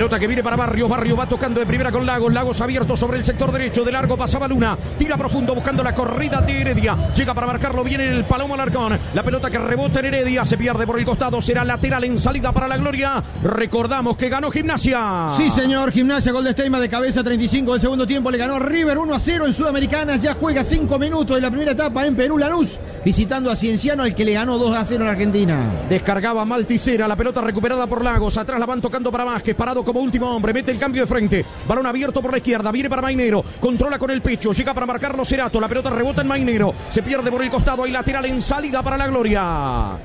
Pelota que viene para Barrios. Barrios va tocando de primera con Lagos. Lagos abierto sobre el sector derecho. De largo pasaba Luna. Tira profundo buscando la corrida de Heredia. Llega para marcarlo bien en el Palomo Alarcón. La pelota que rebota en Heredia. Se pierde por el costado. Será lateral en salida para la gloria. Recordamos que ganó Gimnasia. Sí, señor. Gimnasia, gol de Steyma de cabeza, 35 del segundo tiempo. Le ganó River 1-0 en Sudamericana. Ya juega 5 minutos de la primera etapa en Perú. Lanús visitando a Cienciano, al que le ganó 2-0 en Argentina. Descargaba Malticera. La pelota recuperada por Lagos. Atrás la van tocando para Vázquez. Parado como último hombre. Mete el cambio de frente. Balón abierto por la izquierda. Viene para Mainero. Controla con el pecho. Llega para marcarlo Cerato. La pelota rebota en Mainero. Se pierde por el costado. Hay lateral en salida para la gloria.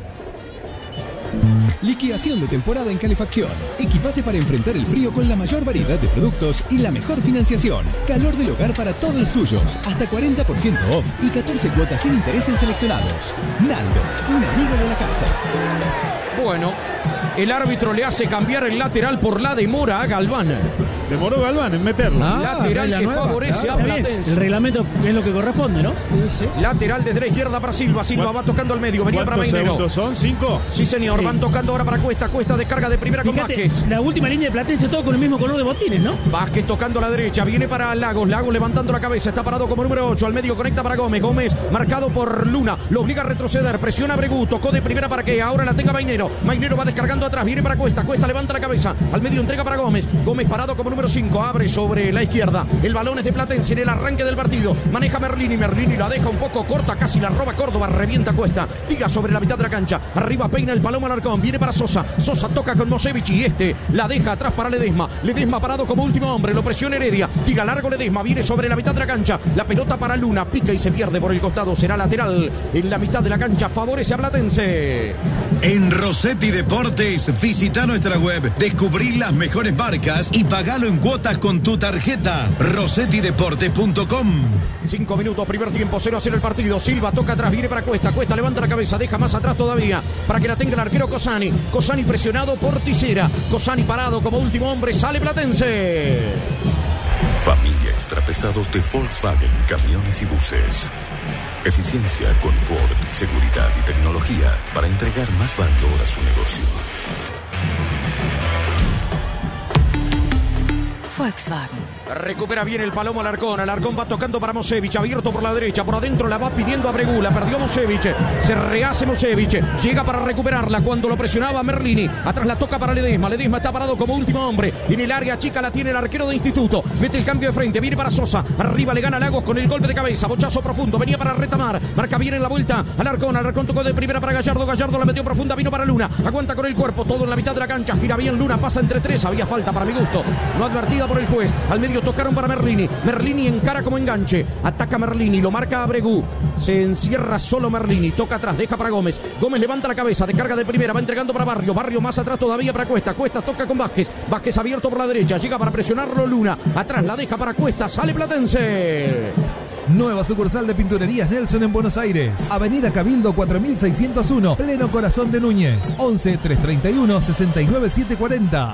Liquidación de temporada en calefacción. Equipate para enfrentar el frío con la mayor variedad de productos y la mejor financiación. Calor del hogar para todos los tuyos. Hasta 40% off y 14 cuotas sin interés en seleccionados. Naldo, un amigo de la casa. Bueno, el árbitro le hace cambiar el lateral por la demora a Galván. Demoró Galván en meterlo. Lateral que favorece a Platense. El reglamento es lo que corresponde, ¿no? Sí. Lateral desde la izquierda para Silva. Silva va tocando al medio. Venía para Mainero. ¿Cuántos segundos son? ¿5? Sí, señor. Sí. Van tocando ahora para Cuesta. Cuesta descarga de primera con Fíjate, Vázquez. la última línea de Platense todo con el mismo color de botines, ¿no? Vázquez tocando a la derecha. Viene para Lagos. Lagos levantando la cabeza. Está parado como número 8. Al medio conecta para Gómez. Gómez marcado por Luna. Lo obliga a retroceder. Presiona a Bregú. Tocó de primera para que ahora la tenga Mainero. Mainero va descargando atrás. Viene para Cuesta. Cuesta levanta la cabeza. Al medio entrega para Gómez. Gómez parado como número 5. Abre sobre la izquierda. El balón es de Platense en el arranque del partido. Maneja Merlini. Merlini la deja un poco corta. Casi la roba Córdoba. Revienta Cuesta. Tira sobre la mitad de la cancha. Arriba peina el Palomo Alarcón. Viene para Sosa. Sosa toca con Mosevich y la deja atrás para Ledesma. Ledesma parado como último hombre. Lo presiona Heredia. Tira largo Ledesma. Viene sobre la mitad de la cancha. La pelota para Luna. Pica y se pierde por el costado. Será lateral en la mitad de la cancha. Favorece a Platense. En Rossetti Deportes, visita nuestra web, descubrí las mejores marcas y pagalo en cuotas con tu tarjeta. RossettiDeportes.com. 5 minutos, primer tiempo, 0-0 el partido. Silva toca atrás, viene para Cuesta. Cuesta levanta la cabeza, deja más atrás todavía para que la tenga el arquero Cosani. Cosani presionado por Tisera. Cosani parado como último hombre. Sale Platense. Familia Extrapesados de Volkswagen, camiones y buses. Eficiencia, confort, seguridad y tecnología para entregar más valor a su negocio. Volkswagen. Recupera bien el Palomo Alarcón. Alarcón va tocando para Mosevich. Abierto por la derecha. Por adentro la va pidiendo a Bregú. La perdió Mosevich. Se rehace Mosevich. Llega para recuperarla cuando lo presionaba Merlini. Atrás la toca para Ledesma. Ledesma está parado como último hombre. En el área chica la tiene el arquero de Instituto. Mete el cambio de frente. Viene para Sosa. Arriba le gana Lagos con el golpe de cabeza. Bochazo profundo. Venía para retamar. Marca bien en la vuelta. Alarcón. Alarcón tocó de primera para Gallardo. Gallardo la metió profunda. Vino para Luna. Aguanta con el cuerpo. Todo en la mitad de la cancha. Gira bien Luna. Pasa entre tres. Había falta para mi gusto. No advertida por el juez. Al medio tocaron para Merlini. Merlini encara como enganche. Ataca Merlini. Lo marca a Bregú. Se encierra solo Merlini. Toca atrás. Deja para Gómez. Gómez levanta la cabeza. Descarga de primera. Va entregando para Barrio. Barrio más atrás todavía para Cuesta. Cuesta toca con Vázquez. Vázquez abierto por la derecha. Llega para presionarlo Luna. Atrás la deja para Cuesta. Sale Platense. Nueva sucursal de Pinturerías Nelson en Buenos Aires. Avenida Cabildo 4601. Pleno Corazón de Núñez. 11 331 69 740.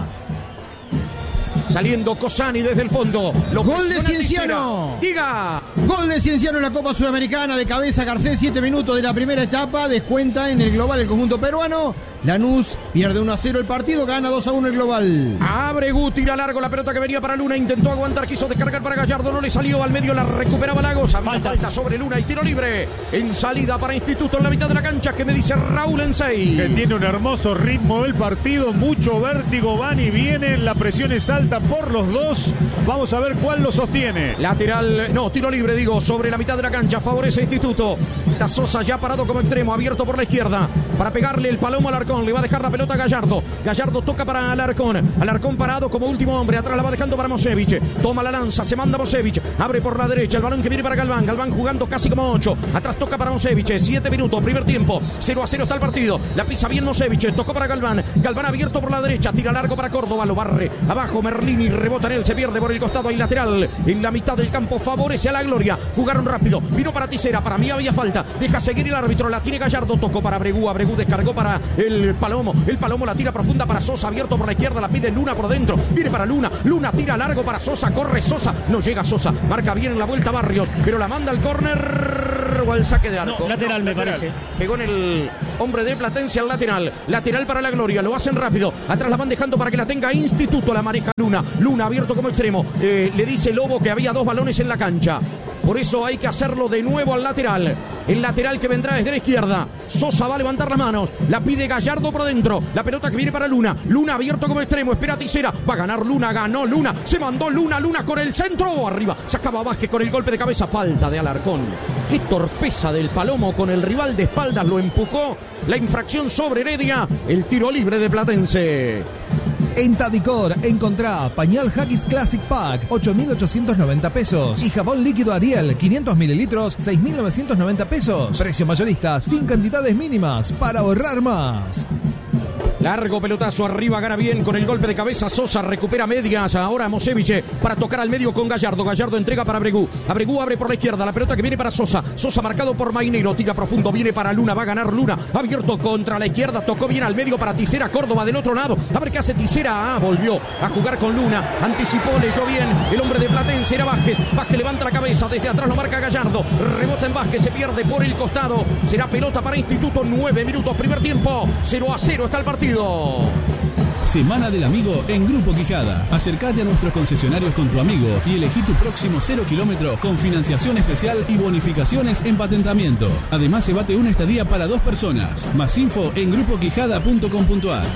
Saliendo Cosani desde el fondo. Gol de Cienciano. Diga. Gol de Cienciano en la Copa Sudamericana. De cabeza Garcés. 7 minutos de la primera etapa. Descuenta en el global el conjunto peruano. Lanús pierde 1-0 el partido, gana 2-1 el global. Abregu tira largo la pelota que venía para Luna, intentó aguantar, quiso descargar para Gallardo, no le salió, al medio la recuperaba Lagos, había falta sobre Luna y tiro libre en salida para Instituto en la mitad de la cancha, que me dice Raúl Ensey. Que tiene un hermoso ritmo del partido, mucho vértigo, van y vienen, la presión es alta por los dos, vamos a ver cuál lo sostiene. Lateral, no, tiro libre digo, sobre la mitad de la cancha, favorece Instituto. Está Sosa ya parado como extremo, abierto por la izquierda, para pegarle el palomo al Alarcón. Le va a dejar la pelota a Gallardo. Gallardo toca para Alarcón. Alarcón parado como último hombre. Atrás la va dejando para Mosevich. Toma la lanza, se manda Mosevich. Abre por la derecha. El balón que viene para Galván. Galván jugando casi como 8. Atrás toca para Mosevich. 7 minutos, primer tiempo. 0-0 está el partido. La pisa bien Mosevich. Tocó para Galván. Galván abierto por la derecha. Tira largo para Córdoba. Lo barre. Abajo Merlini. Rebota en él. Se pierde por el costado. Hay lateral. En la mitad del campo favorece a la gloria. Jugaron rápido. Vino para Tisera. Para mí había falta. Deja seguir el árbitro. La tiene Gallardo. Tocó para Abregu. Abregu descargó para el Palomo. El Palomo la tira profunda para Sosa, abierto por la izquierda, la pide Luna por dentro, viene para Luna, Luna tira largo para Sosa, corre Sosa, no llega Sosa, marca bien en la vuelta Barrios, pero la manda al córner o al saque de arco. No, lateral me parece. Pegó en el hombre de Platense al lateral. Lateral para la gloria, lo hacen rápido. Atrás la van dejando para que la tenga Instituto, la maneja Luna. Luna abierto como extremo. Le dice Lobo que había 2 balones en la cancha. Por eso hay que hacerlo de nuevo al lateral. El lateral que vendrá desde la izquierda. Sosa va a levantar las manos. La pide Gallardo por dentro. La pelota que viene para Luna. Luna abierto como extremo. Espera Tisera. Va a ganar Luna. Ganó Luna. Se mandó Luna. Luna con el centro. Arriba. Sacaba Vázquez con el golpe de cabeza. Falta de Alarcón. Qué torpeza del Palomo con el rival de espaldas. Lo empujó. La infracción sobre Heredia. El tiro libre de Platense. En Tadicor encontrá pañal Haggis Classic Pack, 8.890 pesos. Y jabón líquido Ariel, 500 mililitros, 6.990 pesos. Precio mayorista, sin cantidades mínimas, para ahorrar más. Largo pelotazo arriba, gana bien con el golpe de cabeza. Sosa recupera medias. Ahora Mosevich para tocar al medio con Gallardo. Gallardo entrega para Abregú. Abregú abre por la izquierda. La pelota que viene para Sosa. Sosa marcado por Mainero. Tira profundo. Viene para Luna. Va a ganar Luna. Abierto contra la izquierda. Tocó bien al medio para Tisera. Córdoba del otro lado. A ver qué hace Tisera. Volvió a jugar con Luna. Anticipó, leyó bien. El hombre de Platense era Vázquez. Vázquez levanta la cabeza. Desde atrás lo marca Gallardo. Rebota en Vázquez. Se pierde por el costado. Será pelota para Instituto. 9 minutos. Primer tiempo. 0-0 está el partido. Semana del Amigo en Grupo Quijada. Acércate a nuestros concesionarios con tu amigo y elegí tu próximo 0 kilómetro con financiación especial y bonificaciones en patentamiento. Además, se bate una estadía para 2 personas. Más info en grupoquijada.com.ar.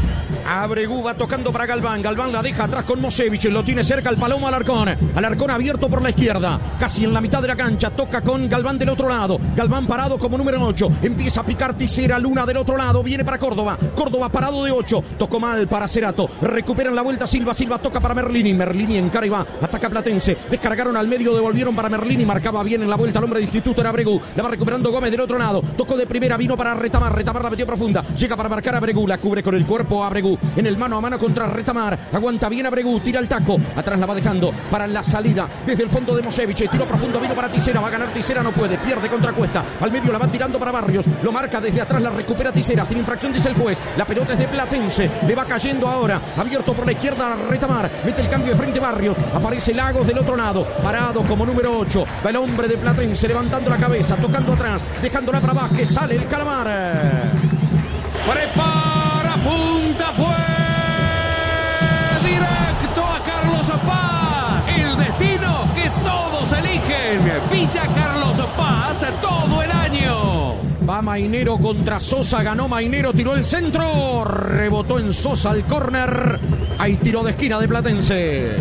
Abregú va tocando para Galván. Galván la deja atrás con Mosevich. Lo tiene cerca el Palomo Alarcón. Alarcón abierto por la izquierda. Casi en la mitad de la cancha. Toca con Galván del otro lado. Galván parado como número 8. Empieza a picar Tisera. Luna del otro lado. Viene para Córdoba. Córdoba parado de 8. Tocó mal para Cerato. Recuperan la vuelta Silva. Silva toca para Merlini. Merlini encara y va. Ataca Platense. Descargaron al medio. Devolvieron para Merlini. Marcaba bien en la vuelta el hombre de Instituto. Era Abregú. La va recuperando Gómez del otro lado. Tocó de primera. Vino para Retamar. Retamar la metió profunda. Llega para marcar a Abregú. La cubre con el cuerpo a Abregú. En el mano a mano contra Retamar. Aguanta bien Abregú. Tira el taco. Atrás la va dejando para la salida. Desde el fondo de Mosevich. Tiro profundo. Vino para Tisera. Va a ganar Tisera. No puede. Pierde contra Cuesta. Al medio la va tirando para Barrios. Lo marca desde atrás. La recupera Tisera. Sin infracción dice el juez. La pelota es de Platense. Le va cayendo ahora. Abierto por la izquierda Retamar. Mete el cambio de frente Barrios. Aparece Lagos del otro lado. Parado como número 8. Va el hombre de Platense levantando la cabeza. Tocando atrás. Dejándola para Vázquez. Sale el Calamar. Prepara. Punta. Fue. Directo a Carlos Paz. El destino que todos eligen. Villa Carlos Paz todo el año. Va Mainero contra Sosa. Ganó Mainero. Tiró el centro. Rebotó en Sosa al córner. Hay tiro de esquina de Platense.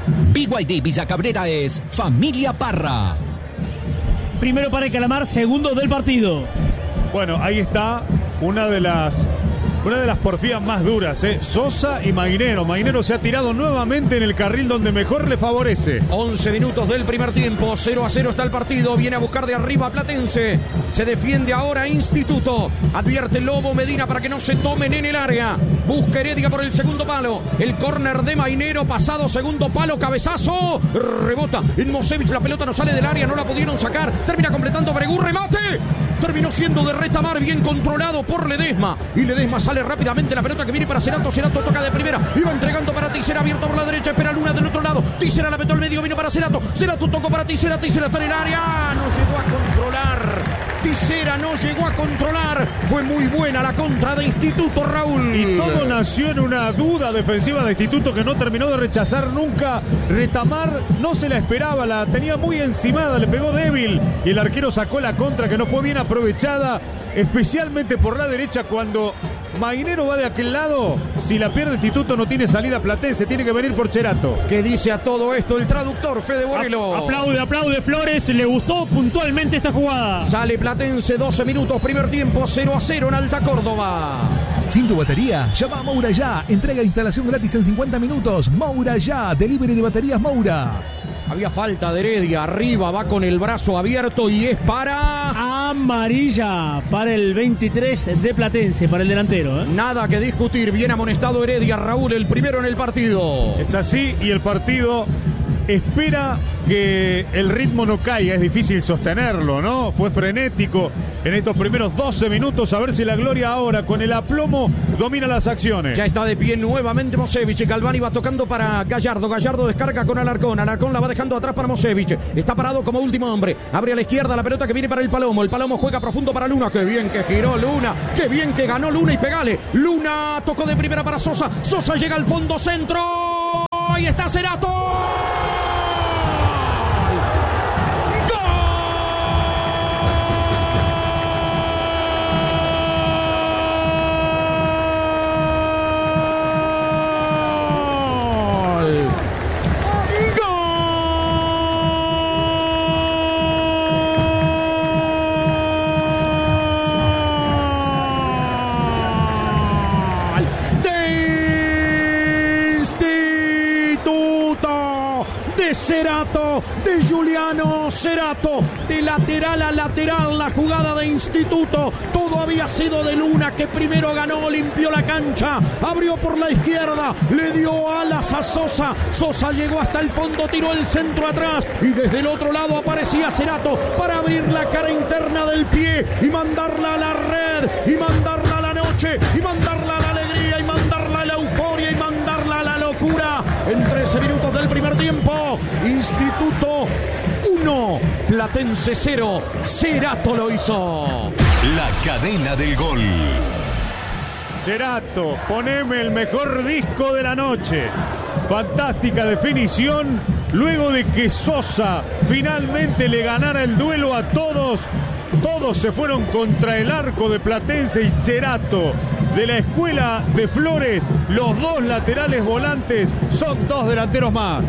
BYD Villa Cabrera es Familia Parra. Primero para el Calamar, segundo del partido. Bueno, ahí está una de las porfías más duras, Sosa y Mainero. Mainero se ha tirado nuevamente en el carril donde mejor le favorece. 11 minutos del primer tiempo, 0-0 está el partido. Viene a buscar de arriba Platense. Se defiende ahora Instituto. Advierte Lobo Medina para que no se tomen en el área. Busca Heredia por el segundo palo. El córner de Mainero, pasado segundo palo, cabezazo. Rebota en Mosevich. La pelota no sale del área, no la pudieron sacar. Termina completando Abregú, remate. Terminó siendo de Retamar, bien controlado por Ledesma. Y Ledesma sale rápidamente la pelota que viene para Cerato. Cerato toca de primera. Iba entregando para Tisera, abierto por la derecha. Espera Luna del otro lado. Tisera la metió al medio, vino para Cerato. Cerato tocó para Tisera. Tisera está en el área. No llegó a controlar. Tisera no llegó a controlar. Fue muy buena la contra de Instituto, Raúl. Y todo nació en una duda defensiva de Instituto que no terminó de rechazar nunca. Retamar no se la esperaba, la tenía muy encimada, le pegó débil. Y el arquero sacó la contra que no fue bien aprovechada, especialmente por la derecha cuando Mainero va de aquel lado. Si la pierde Instituto no tiene salida Platense, tiene que venir por Cerato. ¿Qué dice a todo esto el traductor Fede Borrello? Aplaude Flores, le gustó puntualmente esta jugada. Sale Platense, 12 minutos, primer tiempo, 0-0 en Alta Córdoba. Sin tu batería, llama a Moura Ya. Entrega e instalación gratis en 50 minutos. Moura Ya, delivery de baterías Moura. Había falta de Heredia, arriba, va con el brazo abierto y es para... Amarilla para el 23 de Platense, para el delantero. Nada que discutir, bien amonestado Heredia, Raúl, el primero en el partido. Es así y el partido espera que el ritmo no caiga, es difícil sostenerlo, ¿no? Fue frenético en estos primeros 12 minutos, a ver si la Gloria ahora con el aplomo domina las acciones. Ya está de pie nuevamente Mosevich, Galvani va tocando para Gallardo, Gallardo descarga con Alarcón, Alarcón la va dejando atrás para Mosevich, está parado como último hombre, abre a la izquierda la pelota que viene para el Palomo juega profundo para Luna, qué bien que giró Luna, qué bien que ganó Luna y pegale, Luna tocó de primera para Sosa, Sosa llega al fondo centro, ahí está Cerato. Cerato, de Giuliano Cerato, de lateral a lateral la jugada de Instituto, todo había sido de Luna que primero ganó, limpió la cancha, abrió por la izquierda, le dio alas a Sosa, Sosa llegó hasta el fondo, tiró el centro atrás y desde el otro lado aparecía Cerato para abrir la cara interna del pie y mandarla a la red, y mandarla a la noche, y mandarla a la alegría, y mandarla a la euforia, y mandarla a la locura. En 13 minutos del primer tiempo, Instituto 1, Platense 0, Cerato lo hizo. La cadena del gol. Cerato, poneme el mejor disco de la noche. Fantástica definición, luego de que Sosa finalmente le ganara el duelo a todos. Todos se fueron contra el arco de Platense y Cerato de la escuela de Flores. Los dos laterales volantes son dos delanteros más.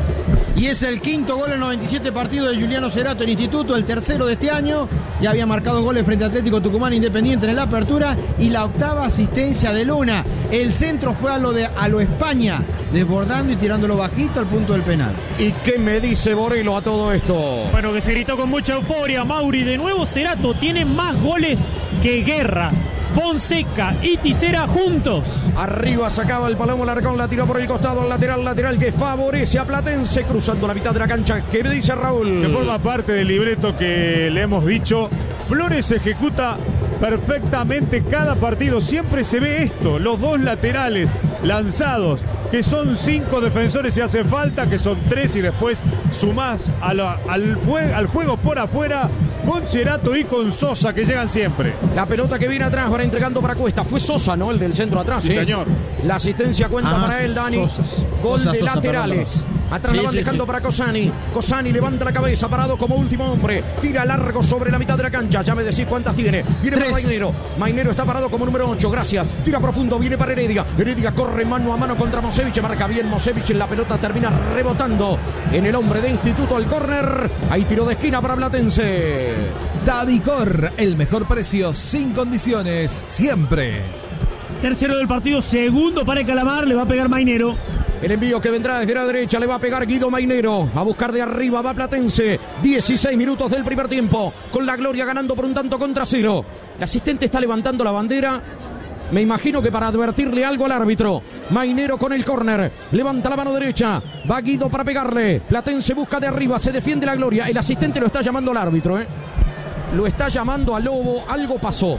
Y es el quinto gol en 97 partidos de Giuliano Cerato en Instituto, el tercero de este año. Ya había marcado goles frente a Atlético Tucumán, Independiente en la apertura y la octava asistencia de Luna. El centro fue a lo España, desbordando y tirándolo bajito al punto del penal. ¿Y qué me dice Borelo a todo esto? Bueno, que se gritó con mucha euforia, Mauri. De nuevo Cerato tiene más goles que Guerra, Fonseca y Tisera juntos. Arriba sacaba el Palomo, Alarcón la tiró por el costado, lateral que favorece a Platense, cruzando la mitad de la cancha. ¿Qué me dice Raúl? Que forma parte del libreto que le hemos dicho. Flores ejecuta perfectamente cada partido. Siempre se ve esto, los dos laterales lanzados, que son 5 defensores si hace falta, que son 3 y después sumás al juego por afuera con Cerato y con Sosa, que llegan siempre. La pelota que viene atrás, ahora entregando para Cuesta. Fue Sosa, ¿no? El del centro atrás. Sí, señor. La asistencia cuenta para él, Dani. Gol de laterales. Atrás la van dejando para Cosani. Cosani levanta la cabeza, parado como último hombre. Tira largo sobre la mitad de la cancha. Ya me decís cuántas tiene. Viene para Mainero. Mainero está parado como número 8. Gracias. Tira profundo. Viene para Heredia. Heredia corre mano a mano contra Mosevich. Marca bien Mosevich. La pelota termina rebotando en el hombre de Instituto al córner. Hay tiro de esquina para Platense. Dadicor, el mejor precio sin condiciones, siempre. Tercero del partido, segundo para el Calamar, le va a pegar Mainero. El envío que vendrá desde la derecha le va a pegar Guido Mainero. A buscar de arriba va Platense. 16 minutos del primer tiempo. Con la Gloria ganando por un tanto contra 0. El asistente está levantando la bandera. Me imagino que para advertirle algo al árbitro. Mainero con el córner. Levanta la mano derecha. Va Guido para pegarle. Platense busca de arriba. Se defiende la Gloria. El asistente lo está llamando al árbitro. Lo está llamando a Lobo. Algo pasó.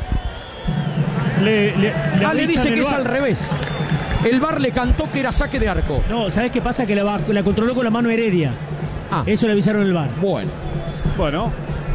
Le dice que es al revés. El VAR le cantó que era saque de arco. No, ¿sabes qué pasa? Que la controló con la mano Heredia. Eso le avisaron el VAR. Bueno.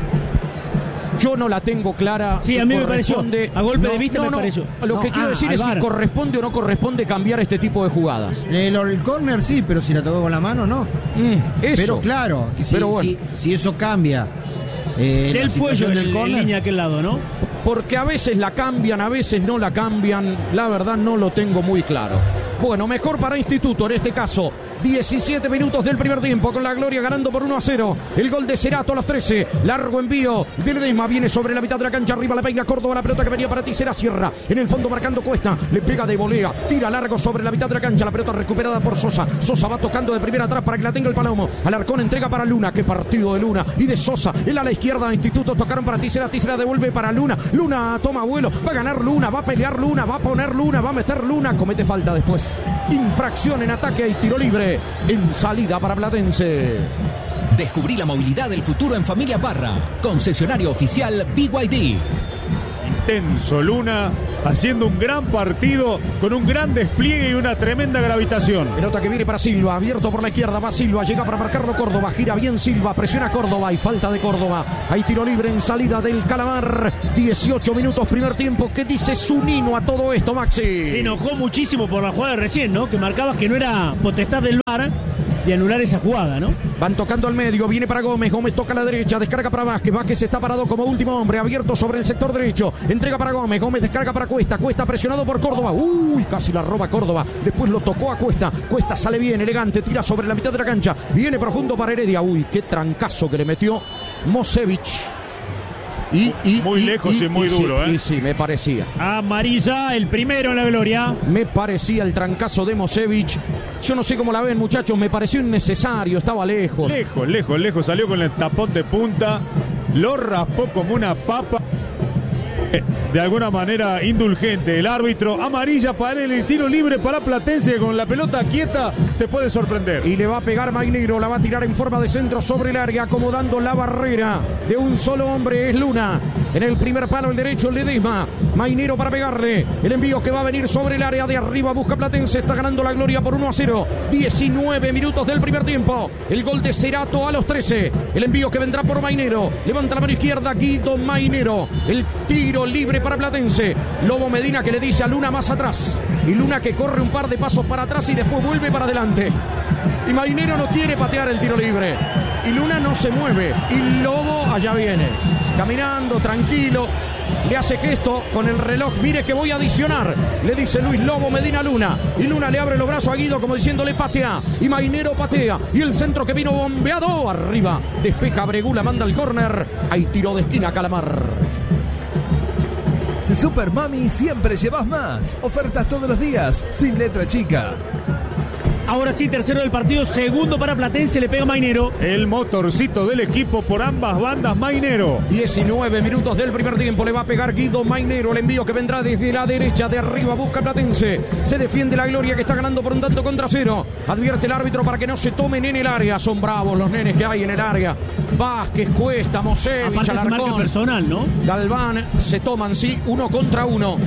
Yo no la tengo clara. Sí, si a mí me pareció. A golpe de vista me pareció. Lo que quiero decir es si corresponde o no corresponde cambiar este tipo de jugadas. El córner sí, pero si la tocó con la mano, no. Eso. Pero claro, si eso cambia. Del fuelle del córner. En línea a aquel lado, ¿no? Porque a veces la cambian, a veces no la cambian. La verdad no lo tengo muy claro. Bueno, mejor para Instituto en este caso. 17 minutos del primer tiempo con la Gloria ganando por 1-0. El gol de Cerato a los 13. Largo envío de Ledesma. Viene sobre la mitad de la cancha. Arriba la peina Córdoba. La pelota que venía para Tisera. Cierra. En el fondo marcando Cuesta. Le pega de volea. Tira largo sobre la mitad de la cancha. La pelota recuperada por Sosa. Sosa va tocando de primera atrás para que la tenga el Palomo. Alarcón entrega para Luna. Qué partido de Luna. Y de Sosa. Él a la izquierda. Instituto tocaron para Tisera. Tisera devuelve para Luna. Luna toma vuelo. Va a ganar Luna. Va a pelear Luna. Va a poner Luna. Va a meter Luna. Comete falta después. Infracción en ataque y tiro libre Platense. En salida para Platense. Descubrí la movilidad del futuro en Familia Parra. Concesionario oficial BYD. Intenso Luna, haciendo un gran partido, con un gran despliegue y una tremenda gravitación. Pelota que viene para Silva, abierto por la izquierda, va Silva, llega para marcarlo Córdoba, gira bien Silva, presiona Córdoba y falta de Córdoba. Hay tiro libre en salida del Calamar. 18 minutos primer tiempo. ¿Qué dice Zunino a todo esto, Maxi? Se enojó muchísimo por la jugada de recién, ¿no? Que marcabas que no era potestad del VAR de anular esa jugada, ¿no? Van tocando al medio, viene para Gómez, Gómez toca a la derecha, descarga para Vázquez, Vázquez está parado como último hombre, abierto sobre el sector derecho, entrega para Gómez, Gómez descarga para Cuesta, Cuesta presionado por Córdoba, casi la roba Córdoba, después lo tocó a Cuesta, Cuesta sale bien, elegante, tira sobre la mitad de la cancha, viene profundo para Heredia, qué trancazo que le metió Mosevich. Muy lejos y muy duro, ¿eh? Sí, me parecía. Amarilla, el primero en la gloria. Me parecía el trancazo de Mosevich. Yo no sé cómo la ven, muchachos, me pareció innecesario, estaba lejos. Lejos, salió con el tapón de punta, lo raspó como una papa. De alguna manera indulgente el árbitro. Amarilla para él, el tiro libre para Platense, que con la pelota quieta te puede sorprender. Y le va a pegar Mainero, la va a tirar en forma de centro sobre el área, acomodando la barrera de un solo hombre, es Luna. En el primer palo el derecho, Ledesma. Mainero para pegarle. El envío que va a venir sobre el área de arriba, busca Platense, está ganando la gloria por 1-0. 19 minutos del primer tiempo. El gol de Cerato a los 13. El envío que vendrá por Mainero. Levanta la mano izquierda, Guido Mainero. El tiro libre para Platense. Lobo Medina que le dice a Luna más atrás. Y Luna que corre un par de pasos para atrás y después vuelve para adelante. Y Mainero no quiere patear el tiro libre. Y Luna no se mueve. Y Lobo allá viene. Caminando, tranquilo. Le hace gesto con el reloj. Mire que voy a adicionar. Le dice Luis Lobo Medina a Luna. Y Luna le abre los brazos a Guido como diciéndole patea. Y Mainero patea. Y el centro que vino bombeado arriba. Despeja Bregula, manda el córner. Hay tiro de esquina, Calamar. Super Mami siempre llevas más. Ofertas todos los días, sin letra chica. Ahora sí, tercero del partido, segundo para Platense, le pega Mainero. El motorcito del equipo por ambas bandas, Mainero. 19 minutos del primer tiempo, le va a pegar Guido Mainero. El envío que vendrá desde la derecha, de arriba busca Platense. Se defiende la gloria que está ganando por un tanto contra cero. Advierte el árbitro para que no se tomen en el área. Son bravos los nenes que hay en el área. Vázquez, Cuesta, Mosevich, Alarcón, personal, ¿no? Galván, se toman, sí, 1 contra 1.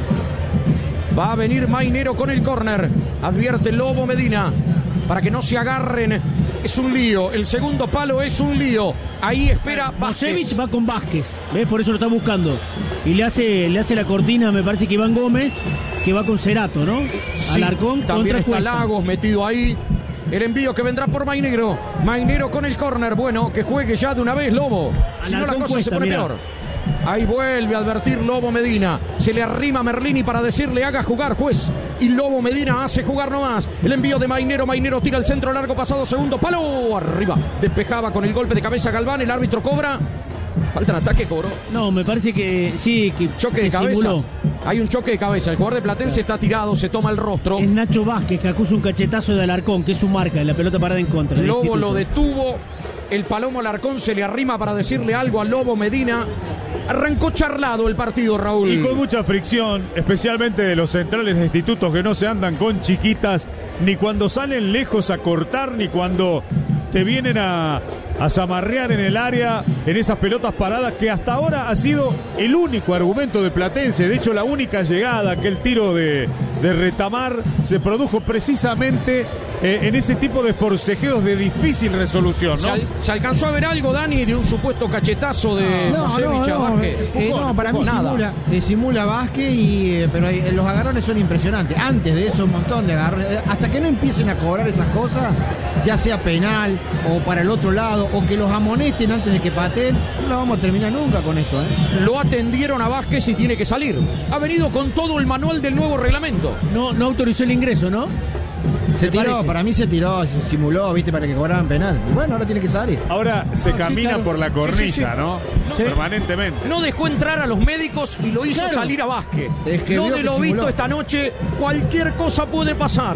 Va a venir Mainero con el córner. Advierte Lobo Medina para que no se agarren. Es un lío. El segundo palo es un lío. Ahí espera Vázquez. Mosevich va con Vázquez. ¿Ves? Por eso lo está buscando. Y le hace la cortina, me parece que Iván Gómez, que va con Cerato, ¿no? Sí, Alarcón también contra está Cuesta. Lagos metido ahí. El envío que vendrá por Mainero. Mainero con el córner. Bueno, que juegue ya de una vez Lobo. Si no la cosa Cuesta, se pone peor. Ahí vuelve a advertir Lobo Medina. Se le arrima Merlini para decirle haga jugar, juez. Y Lobo Medina hace jugar nomás. El envío de Mainero. Mainero tira el centro largo pasado, segundo palo. Arriba. Despejaba con el golpe de cabeza Galván. El árbitro cobra. Falta en ataque, cobró. No, me parece que sí. Choque de cabezas. Hay un choque de cabeza. El jugador de Platense está tirado, se toma el rostro. Es Nacho Vázquez que acusa un cachetazo de Alarcón, que es su marca, en la pelota parada en contra. Lobo lo detuvo. El Palomo Alarcón se le arrima para decirle algo a Lobo Medina. Arrancó charlado el partido, Raúl. Y con mucha fricción, especialmente de los centrales de institutos que no se andan con chiquitas, ni cuando salen lejos a cortar, ni cuando te vienen a zamarrear en el área, en esas pelotas paradas, que hasta ahora ha sido el único argumento de Platense. De hecho, la única llegada, que el tiro de Retamar, se produjo precisamente en ese tipo de forcejeos de difícil resolución, ¿no? ¿Se alcanzó a ver algo, Dani, de un supuesto cachetazo de Mosevich a Vázquez? No, para mí simula Vázquez, pero los agarrones son impresionantes. Antes de eso, un montón de agarrones. Hasta que no empiecen a cobrar esas cosas, ya sea penal o para el otro lado, o que los amonesten antes de que pateen, no la vamos a terminar nunca con esto, ¿eh? Lo atendieron a Vázquez y tiene que salir. Ha venido con todo el manual del nuevo reglamento. No autorizó el ingreso, ¿no? Se tiró, para mí se tiró, se simuló, viste, para que cobraran penal. Y bueno, ahora tiene que salir. Ahora se camina por la cornisa, ¿no? Permanentemente. No dejó entrar a los médicos y lo hizo salir a Vázquez. Es que no de lo visto esta noche, cualquier cosa puede pasar.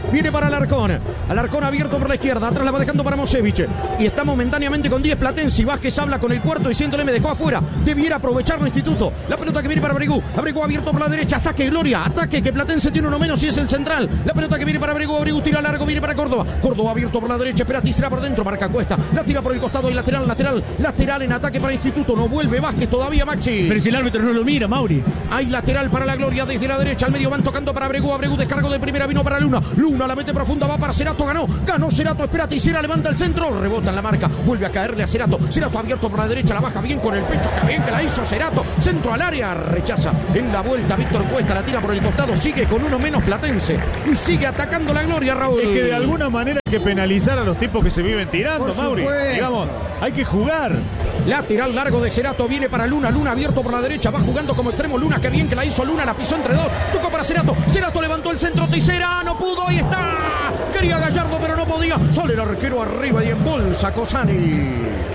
Viene para Alarcón. Alarcón abierto por la izquierda. Atrás la va dejando para Mosevich. Y está momentáneamente con 10 Platense. Vázquez habla con el cuarto diciéndole me dejó afuera. Debiera aprovecharlo Instituto. La pelota que viene para Abregú. Abregú abierto por la derecha. Ataque Gloria. Ataque que Platense tiene uno menos y es el central. La pelota que viene para Abregú. Abregú tira largo. Viene para Córdoba. Córdoba abierto por la derecha. Espera, será por dentro. Marca Cuesta. La tira por el costado y lateral en ataque para Instituto. No vuelve Vázquez todavía, Maxi. Pero si el árbitro no lo mira, Mauri. Hay lateral para la Gloria desde la derecha. Al medio van tocando para Abregú. Abregú descargo de primera. Vino para Luna. Luna la mete profunda. Va para Cerato. Ganó Cerato. Espera, Tisera levanta el centro. Rebota en la marca. Vuelve a caerle a Cerato. Cerato abierto por la derecha. La baja bien con el pecho. Que bien que la hizo Cerato. Centro al área. Rechaza en la vuelta. Víctor Cuesta la tira por el costado. Sigue con uno menos Platense. Y sigue atacando la Gloria, Raúl. Es que de alguna manera hay que penalizar a los tipos que se viven tirando, Mauri. Digamos, hay que jugar. Lateral largo de Cerato. Viene para Luna. Luna abierto por la derecha. Va jugando como extremo Luna. Que bien que la hizo Luna. La pisó entre dos. Tocó para Cerato. Cerato levantó el centro. Tisera. No pudo. Ahí está. Quería Gallardo, pero no podía. Sale el arquero arriba y embolsa Cosani.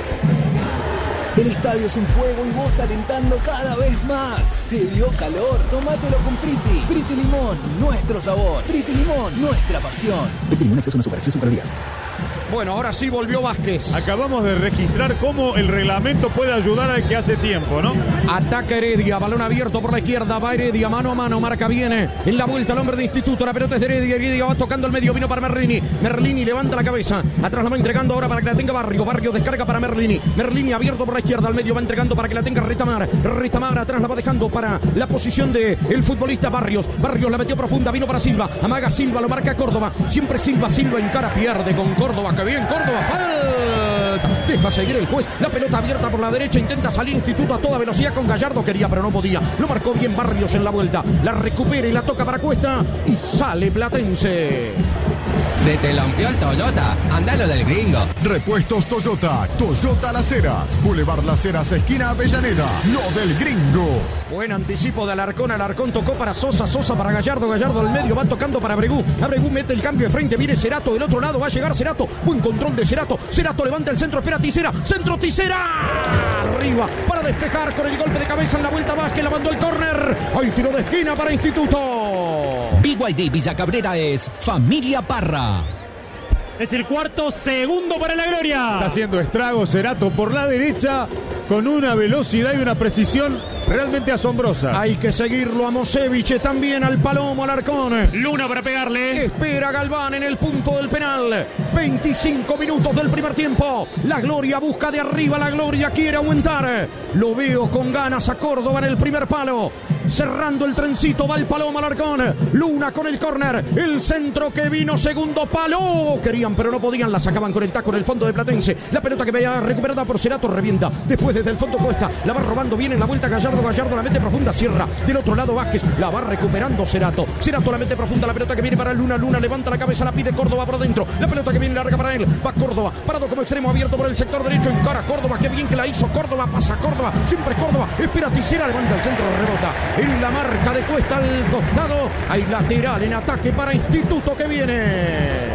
El estadio es un fuego y vos alentando cada vez más. ¿Te dio calor? Tómatelo con Priti. Priti Limón, nuestro sabor. Priti Limón, nuestra pasión. Priti Limón, exceso en azúcar, exceso en calorías. Bueno, ahora sí volvió Vázquez. Acabamos de registrar cómo el reglamento puede ayudar al que hace tiempo, ¿no? Ataca Heredia, balón abierto por la izquierda, va Heredia, mano a mano, marca viene en la vuelta el hombre de Instituto, la pelota es de Heredia, Heredia va tocando el medio, vino para Merlini, Merlini levanta la cabeza, atrás la va entregando ahora para que la tenga Barrio, Barrio descarga para Merlini, Merlini abierto por la izquierda, al medio va entregando para que la tenga Retamar, Retamar atrás la va dejando para la posición de el futbolista Barrios, Barrios la metió profunda, vino para Silva, amaga Silva, lo marca Córdoba, siempre Silva, Silva en cara, pierde con Córdoba, que bien Córdoba, falta, deja seguir el juez, la pelota abierta por la derecha, intenta salir Instituto a toda velocidad con Gallardo, quería pero no podía, lo marcó bien Barrios en la vuelta, la recupera y la toca para Cuesta y sale Platense. Se te lampió el Toyota, andalo del gringo. Repuestos Toyota, Toyota Las Heras, Boulevard Las Heras, esquina Avellaneda, lo del gringo. Buen anticipo de Alarcón, Alarcón tocó para Sosa, Sosa para Gallardo, Gallardo al medio, va tocando para Abregú, Abregú mete el cambio de frente, viene Cerato del otro lado, va a llegar Cerato, buen control de Cerato, Cerato levanta el centro, espera Tisera, centro Tisera, arriba para despejar con el golpe de cabeza en la vuelta Vázquez, la mandó el córner, hay tiro de esquina para Instituto. BYD Villa Cabrera es Familia Parra. Es el cuarto segundo para la Gloria. Está haciendo estragos Cerato por la derecha con una velocidad y una precisión realmente asombrosa. Hay que seguirlo a Mosevich, también al Palomo, Alarcón. Luna para pegarle. Espera Galván en el punto del penal. 25 minutos del primer tiempo. La Gloria busca de arriba, la Gloria quiere aumentar. Lo veo con ganas a Córdoba en el primer palo. Cerrando el trencito, va el Palomo Alarcón. Luna con el córner. El centro que vino, segundo palo. Querían, pero no podían. La sacaban con el taco en el fondo de Platense. La pelota que venía recuperada por Cerato revienta. Después desde el fondo Cuesta. La va robando bien en la vuelta Gallardo. Gallardo la mete profunda, cierra. Del otro lado Vázquez. La va recuperando Cerato. Cerato la mete profunda. La pelota que viene para Luna. Luna levanta la cabeza, la pide Córdoba por dentro. La pelota que viene larga para él. Va Córdoba. Parado como extremo, abierto por el sector derecho. Encara Córdoba. Qué bien que la hizo Córdoba. Pasa Córdoba. Siempre Córdoba. Espera Tisera. Levanta el centro. Rebota. En la marca de Cuesta al costado. Hay lateral en ataque para Instituto que viene.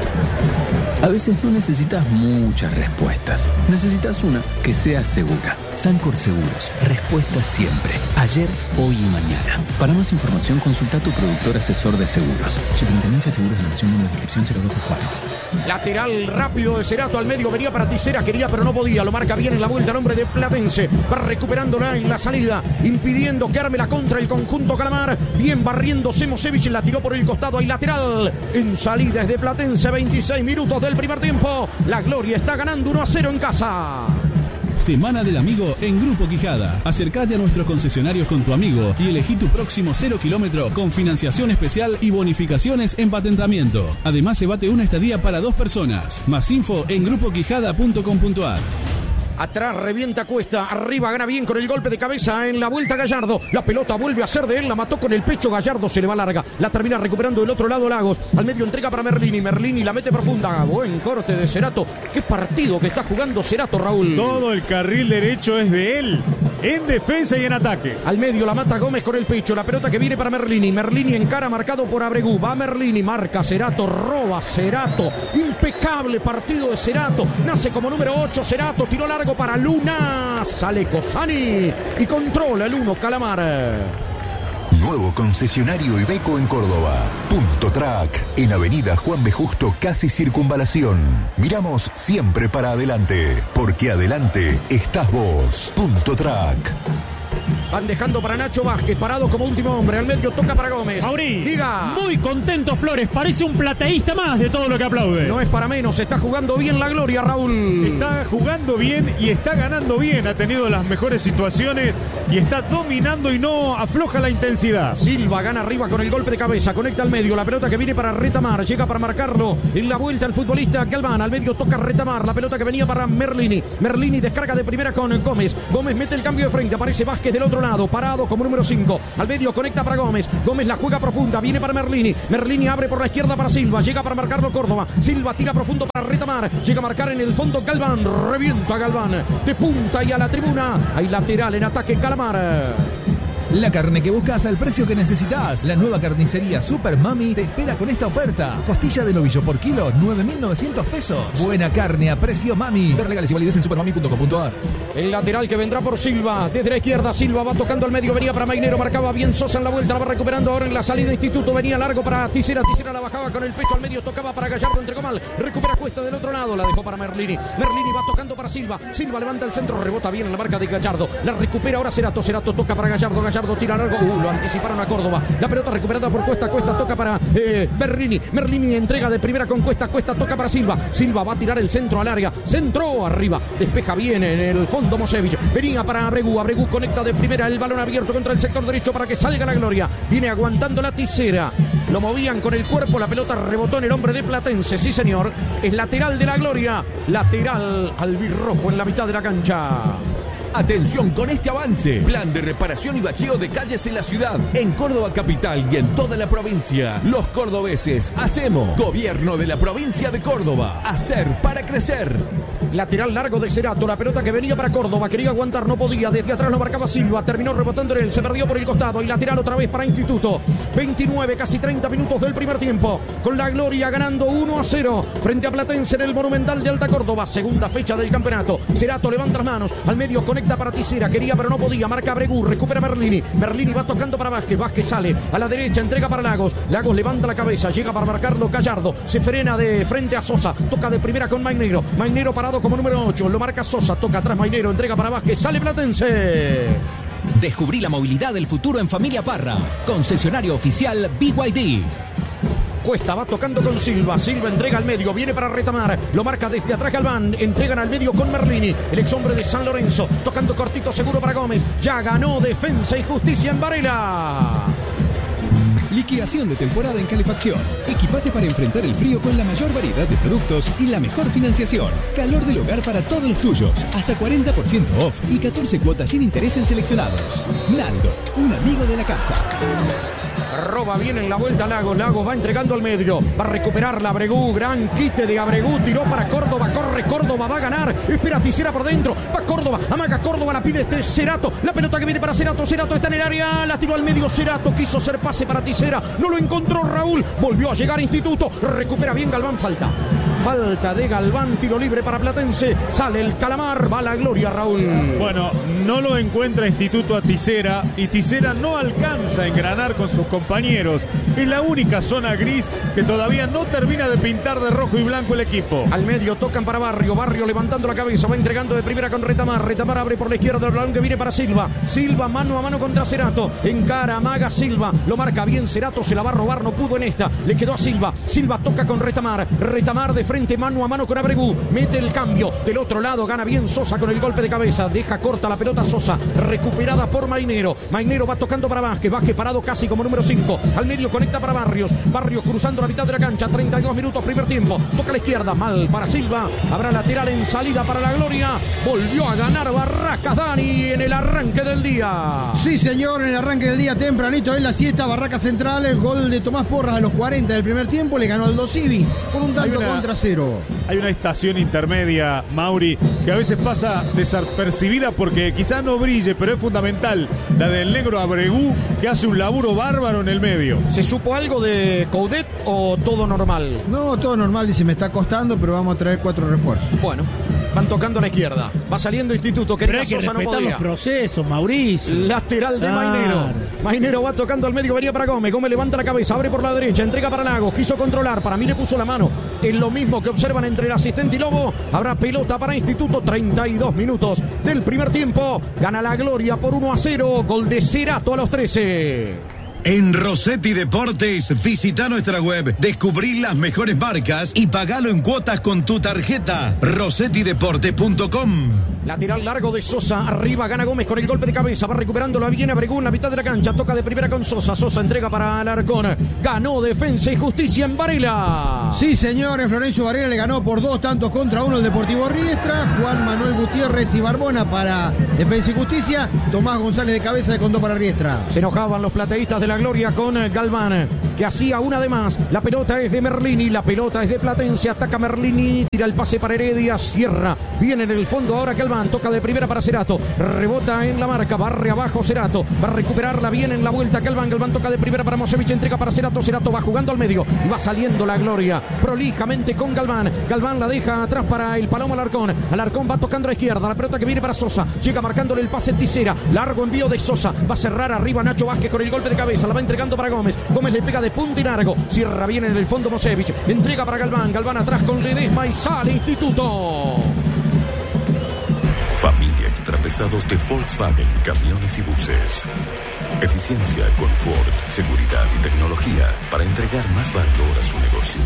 A veces no necesitas muchas respuestas. Necesitas una que sea segura. Sancor Seguros. Respuesta siempre. Ayer, hoy y mañana. Para más información, consulta a tu productor asesor de seguros. Superintendencia de Seguros de la Nación, número de inscripción 0224. Lateral rápido de Cerato al medio, venía para Tisera, quería pero no podía, lo marca bien en la vuelta el hombre de Platense, va recuperándola en la salida, impidiendo que arme la contra el conjunto Calamar, bien barriéndose Mosevich, la tiró por el costado, hay lateral, en salida es de Platense, 26 minutos del primer tiempo, la Gloria está ganando 1-0 en casa. Semana del Amigo en Grupo Quijada. Acércate a nuestros concesionarios con tu amigo y elegí tu próximo 0 kilómetro con financiación especial y bonificaciones en patentamiento. Además, se bate una estadía para 2 personas. Más info en grupoquijada.com.ar. Atrás revienta Cuesta, arriba gana bien con el golpe de cabeza en la vuelta Gallardo. La pelota vuelve a ser de él, la mató con el pecho Gallardo, se le va larga. La termina recuperando del otro lado Lagos. Al medio entrega para Merlini, Merlini la mete profunda. Buen corte de Cerato. Qué partido que está jugando Cerato, Raúl. Todo el carril derecho es de él, en defensa y en ataque. Al medio la mata Gómez con el pecho, la pelota que viene para Merlini. Merlini encara marcado por Abregú. Va Merlini, marca Cerato, roba Cerato. Impecable partido de Cerato. Nace como número 8 Cerato, tiró largo para Luna, sale Cosani y controla el 1 Calamar. Nuevo concesionario Iveco en Córdoba. Punto Track, en Avenida Juan B. Justo, casi Circunvalación. Miramos siempre para adelante, porque adelante estás vos. Punto Track. Van dejando para Nacho Vázquez, parado como último hombre. Al medio toca para Gómez. Mauri, diga. Muy contento Flores, parece un plateísta más de todo lo que aplaude. No es para menos, está jugando bien la gloria, Raúl. Está jugando bien y está ganando bien. Ha tenido las mejores situaciones y está dominando y no afloja la intensidad. Silva gana arriba con el golpe de cabeza, conecta al medio. La pelota que viene para Retamar, llega para marcarlo. En la vuelta el futbolista Galván. Al medio toca Retamar, la pelota que venía para Merlini. Merlini descarga de primera con Gómez. Gómez mete el cambio de frente, aparece Vázquez del otro lado, parado como número 5. Al medio conecta para Gómez. Gómez la juega profunda, viene para Merlini. Merlini abre por la izquierda para Silva, llega para marcarlo Córdoba. Silva tira profundo para Retamar, llega a marcar en el fondo Galván. Revienta Galván de punta y a la tribuna. Hay lateral en ataque Calamar. La carne que buscas al precio que necesitas. La nueva carnicería Super Mami te espera con esta oferta. Costilla de novillo por kilo, 9.900 pesos. Buena carne a precio Mami. Ver legales y validez en supermami.com.ar. El lateral que vendrá por Silva. Desde la izquierda, Silva va tocando al medio. Venía para Mainero, marcaba bien Sosa en la vuelta. La va recuperando ahora en la salida. Instituto venía largo para Tisera. Tisera la bajaba con el pecho al medio. Tocaba para Gallardo, entregó mal. Recupera Cuesta del otro lado. La dejó para Merlini. Merlini va tocando para Silva. Silva levanta el centro. Rebota bien en la marca de Gallardo. La recupera ahora Cerato. Cerato toca para Gallardo. Gallardo tira largo. Lo anticiparon a Córdoba. La pelota recuperada por Cuesta. Cuesta toca para Merlini. Merlini entrega de primera con Cuesta. Cuesta toca para Silva. Silva va a tirar el centro al área. Centró arriba. Despeja bien en el fondo Mosevich. Venía para Abregu. Abregu conecta de primera el balón abierto contra el sector derecho para que salga la gloria. Viene aguantando la Tisera. Lo movían con el cuerpo. La pelota rebotó en el hombre de Platense. Sí, señor. Es lateral de la gloria. Lateral albirrojo en la mitad de la cancha. Atención con este avance. Plan de reparación y bacheo de calles en la ciudad, en Córdoba capital y en toda la provincia. Los cordobeses hacemos. Gobierno de la provincia de Córdoba. Hacer para crecer. Lateral largo de Cerato, la pelota que venía para Córdoba, quería aguantar, no podía, desde atrás lo marcaba Silva, terminó rebotando en él, se perdió por el costado y lateral otra vez para Instituto. 29, casi 30 minutos del primer tiempo, con la gloria ganando 1-0 frente a Platense en el Monumental de Alta Córdoba, segunda fecha del campeonato. Cerato levanta las manos, al medio conecta para Tisera, quería pero no podía, marca Abregu, recupera Merlini, Merlini va tocando para Vázquez, Vázquez sale a la derecha, entrega para Lagos, Lagos levanta la cabeza, llega para marcarlo Gallardo, se frena de frente a Sosa, toca de primera con Mainero, Mainero parado como número 8, lo marca Sosa, toca atrás Mainero, entrega para Vázquez, sale Platense. Descubrí la movilidad del futuro en Familia Parra. Concesionario oficial BYD. Cuesta va tocando con Silva, Silva entrega al medio, viene para Retamar, lo marca desde atrás Galván, entregan al medio con Merlini, el ex hombre de San Lorenzo, tocando cortito seguro para Gómez, ya ganó Defensa y Justicia en Varela. Liquidación de temporada en calefacción. Equipate para enfrentar el frío con la mayor variedad de productos y la mejor financiación. Calor del hogar para todos los tuyos. Hasta 40% off y 14 cuotas sin interés en seleccionados. Naldo, un amigo de la casa. Roba bien en la vuelta Lagos, Lagos va entregando al medio, va a recuperarla Abregu, gran quite de Abregu, tiró para Córdoba, corre Córdoba, va a ganar, espera Tisera por dentro, va Córdoba, amaga Córdoba, la pide Cerato, la pelota que viene para Cerato, Cerato está en el área, la tiró al medio Cerato, quiso hacer pase para Tisera, no lo encontró Raúl, volvió a llegar Instituto, recupera bien Galván, falta de Galván, tiro libre para Platense, sale el Calamar, va la gloria Raúl. Bueno, no lo encuentra Instituto a Tisera y Tisera no alcanza a engranar con sus compañeros. Es la única zona gris que todavía no termina de pintar de rojo y blanco el equipo. Al medio tocan para Barrio, Barrio levantando la cabeza, va entregando de primera con Retamar, Retamar abre por la izquierda del balón que viene para Silva, Silva mano a mano contra Cerato, encara, amaga Silva, lo marca bien Cerato, se la va a robar, no pudo en esta, le quedó a Silva, Silva toca con Retamar, Retamar de frente mano a mano con Abregu, mete el cambio, del otro lado gana bien Sosa con el golpe de cabeza, deja corta la pelota Sosa, recuperada por Mainero, Mainero va tocando para Vázquez, Vázquez parado casi como número 5, al medio conecta para Barrios, Barrios cruzando la mitad de la cancha, 32 minutos primer tiempo, toca a la izquierda, mal para Silva, habrá lateral en salida para la gloria, volvió a ganar Barracas Dani en el arranque del día. Sí señor, en el arranque del día tempranito en la siesta, Barracas Central, el gol de Tomás Porras a los 40 del primer tiempo, le ganó al Dosivi por un tanto contra 0. Hay una estación intermedia, Mauri, que a veces pasa desapercibida porque quizás no brille, pero es fundamental, la del negro Abregu, que hace un laburo bárbaro en el medio. ¿Se supo algo de Coudet o todo normal? No, todo normal, dice, me está costando, pero vamos a traer 4 refuerzos. Bueno, van tocando a la izquierda. Va saliendo Instituto, que Pero hay que Sosa no respetar podía. los procesos, Mauricio. Lateral de Mainero. Mainero va tocando al medio, venía para Gómez. Gómez levanta la cabeza, abre por la derecha, entrega para Lagos. Quiso controlar, para mí le puso la mano. Es lo mismo que observan entre el asistente y Lobo. Habrá pelota para Instituto, 32 minutos del primer tiempo. Gana la Gloria por 1-0. Gol de Cerato a los 13. En Rossetti Deportes, visita nuestra web, descubrí las mejores marcas y pagalo en cuotas con tu tarjeta. RossettiDeportes.com. Lateral largo de Sosa, arriba gana Gómez con el golpe de cabeza, va recuperándolo, viene Abregú en la mitad de la cancha, toca de primera con Sosa, Sosa entrega para Alarcón, ganó Defensa y Justicia en Varela. Sí, señores, Florencio Varela le ganó por 2 tantos contra 1 el Deportivo Riestra, Juan Manuel Gutiérrez y Barbona para Defensa y Justicia, Tomás González de cabeza de Condó para Riestra. Se enojaban los plateístas de la Gloria con Galván, que hacía una de más, la pelota es de Merlini, la pelota es de Platense, ataca Merlini, tira el pase para Heredia, cierra, viene en el fondo ahora Galván. Toca de primera para Cerato, rebota en la marca, barre abajo Cerato, va a recuperarla bien en la vuelta Galván, Galván toca de primera para Mosevich, entrega para Cerato, Cerato va jugando al medio y va saliendo la Gloria, prolijamente con Galván, Galván la deja atrás para el Palomo Alarcón, Alarcón va tocando a la izquierda, la pelota que viene para Sosa, llega marcándole el pase Tisera, largo envío de Sosa, va a cerrar arriba Nacho Vázquez con el golpe de cabeza, la va entregando para Gómez, Gómez le pega de punta y largo, cierra bien en el fondo Mosevich, entrega para Galván, Galván atrás con Ledesma y sale Instituto. Familia Extrapesados de Volkswagen, camiones y buses. Eficiencia, confort, seguridad y tecnología para entregar más valor a su negocio.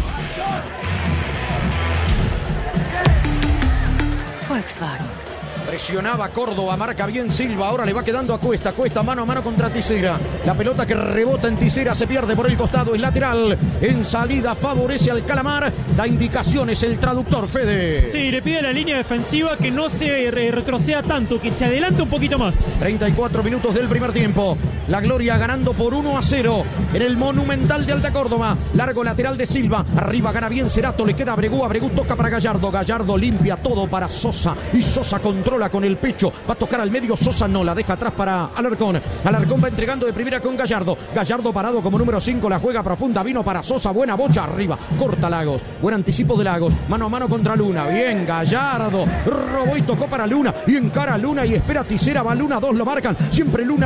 Volkswagen. Presionaba Córdoba, marca bien Silva, ahora le va quedando a Cuesta, Cuesta mano a mano contra Tisera, la pelota que rebota en Tisera se pierde por el costado, es lateral, en salida favorece al Calamar, da indicaciones el traductor Fede. Sí, le pide a la línea defensiva que no se retroceda tanto, que se adelante un poquito más. 34 minutos del primer tiempo, la Gloria ganando por 1-0 en el Monumental de Alta Córdoba, largo lateral de Silva, arriba gana bien Cerato, le queda Abregú, Abregú toca para Gallardo, Gallardo limpia todo para Sosa y Sosa controla con el pecho, va a tocar al medio, Sosa no, la deja atrás para Alarcón, Alarcón va entregando de primera con Gallardo, Gallardo parado como número 5, la juega profunda, vino para Sosa, buena bocha arriba, corta Lagos, buen anticipo de Lagos, mano a mano contra Luna, bien Gallardo, robó y tocó para Luna, y encara Luna y espera Tisera, va Luna, 2 lo marcan, siempre Luna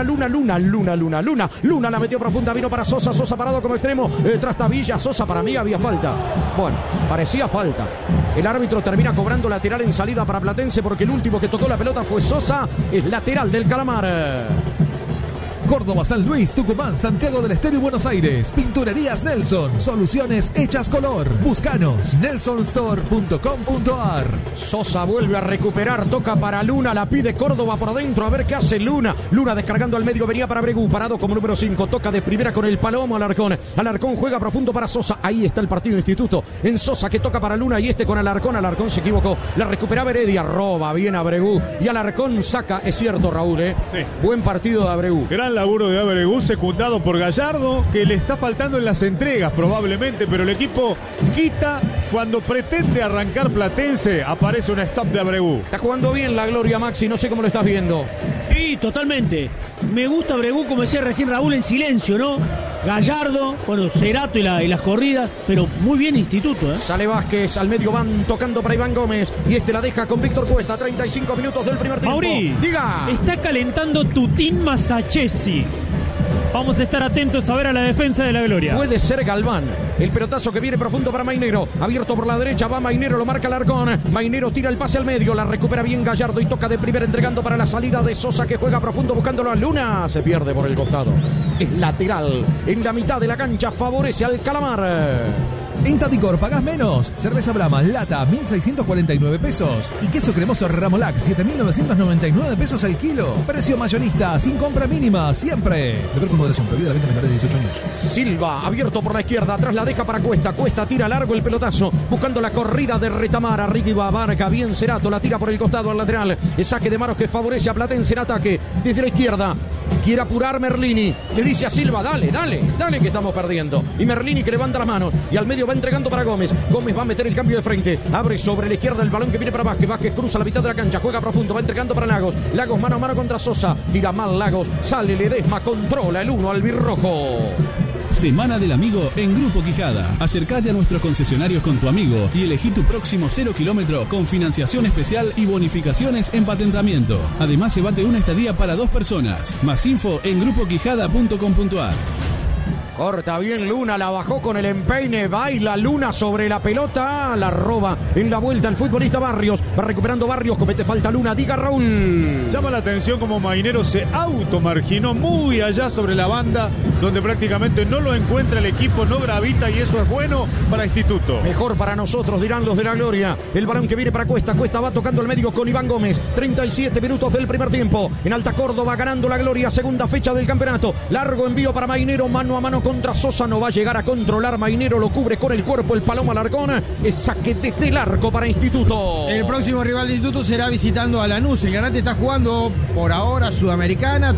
la metió profunda, vino para Sosa, Sosa parado como extremo, Trastavilla, Sosa para mí había falta, bueno, parecía falta, el árbitro termina cobrando lateral en salida para Platense porque el último que tocó la pelota fue Sosa, es lateral del Calamar. Córdoba, San Luis, Tucumán, Santiago del Estero y Buenos Aires. Pinturerías Nelson. Soluciones hechas color. Búscanos. nelsonstore.com.ar. Sosa vuelve a recuperar. Toca para Luna. La pide Córdoba por adentro. A ver qué hace Luna. Luna descargando al medio. Venía para Abregú. Parado como número 5. Toca de primera con el Palomo Alarcón. Alarcón juega profundo para Sosa. Ahí está el partido Instituto. En Sosa que toca para Luna. Y este con Alarcón. Alarcón se equivocó. La recuperaba Heredia. Roba bien Abregú. Y Alarcón saca. Es cierto, Raúl. Sí. Buen partido de Abregú. Gran laburo de Abregú, secundado por Gallardo, que le está faltando en las entregas probablemente, pero el equipo quita cuando pretende arrancar Platense. Aparece una stop de Abregú. Está jugando bien la Gloria, Maxi, no sé cómo lo estás viendo. Sí, totalmente. Me gusta Abregú, como decía recién Raúl, en silencio, ¿no? Gallardo, bueno, Cerato y las corridas, pero muy bien Instituto, ¿eh? Sale Vázquez, al medio van tocando para Iván Gómez y este la deja con Víctor Cuesta, 35 minutos del primer tiempo. Mauri, diga. Está calentando Tutín Masachesi. Vamos a estar atentos a ver a la defensa de la Gloria. Puede ser Galván. El pelotazo que viene profundo para Mainero. Abierto por la derecha, va Mainero, lo marca Alarcón. Mainero tira el pase al medio, la recupera bien Gallardo y toca de primera entregando para la salida de Sosa que juega profundo buscándolo a Luna. Se pierde por el costado. Es lateral. En la mitad de la cancha favorece al Calamar. En Tadicor pagás menos. Cerveza Brahma, lata, 1.649 pesos. Y queso cremoso Ramolac, 7.999 pesos el kilo. Precio mayorista, sin compra mínima, siempre. Beber con moderación, prohibida la venta menores de 18 años. Silva, abierto por la izquierda, atrás la deja para Cuesta. Cuesta tira largo el pelotazo, buscando la corrida de Retamar. Arriba marca bien Cerato, la tira por el costado al lateral. El saque de manos que favorece a Platense en ataque. Desde la izquierda, quiere apurar Merlini. Le dice a Silva, dale que estamos perdiendo. Y Merlini que levanta las manos y al medio va entregando para Gómez. Gómez va a meter el cambio de frente. Abre sobre la izquierda el balón que viene para Vázquez. Vázquez cruza la mitad de la cancha. Juega profundo. Va entregando para Lagos. Lagos mano a mano contra Sosa. Tira mal Lagos. Sale Ledesma. Controla el 1 albirrojo. Semana del Amigo en Grupo Quijada. Acercate a nuestros concesionarios con tu amigo y elegí tu próximo 0 kilómetro con financiación especial y bonificaciones en patentamiento. Además, llévate una estadía para 2 personas. Más info en grupoquijada.com.ar. Corta bien Luna, la bajó con el empeine, baila Luna sobre la pelota, la roba en la vuelta el futbolista Barrios, va recuperando Barrios, comete falta Luna, diga Raúl. Llama la atención como Mainero se automarginó muy allá sobre la banda, donde prácticamente no lo encuentra el equipo, no gravita y eso es bueno para Instituto. Mejor para nosotros, dirán los de la Gloria. El balón que viene para Cuesta, Cuesta va tocando el medio con Iván Gómez, 37 minutos del primer tiempo, en Alta Córdoba ganando la Gloria, segunda fecha del campeonato, largo envío para Mainero, mano a mano contra Sosa, no va a llegar a controlar Mainero, lo cubre con el cuerpo el Paloma Alarcón, es saque desde el arco para Instituto. El próximo rival de Instituto será visitando a Lanús, el Granate está jugando por ahora Sudamericana,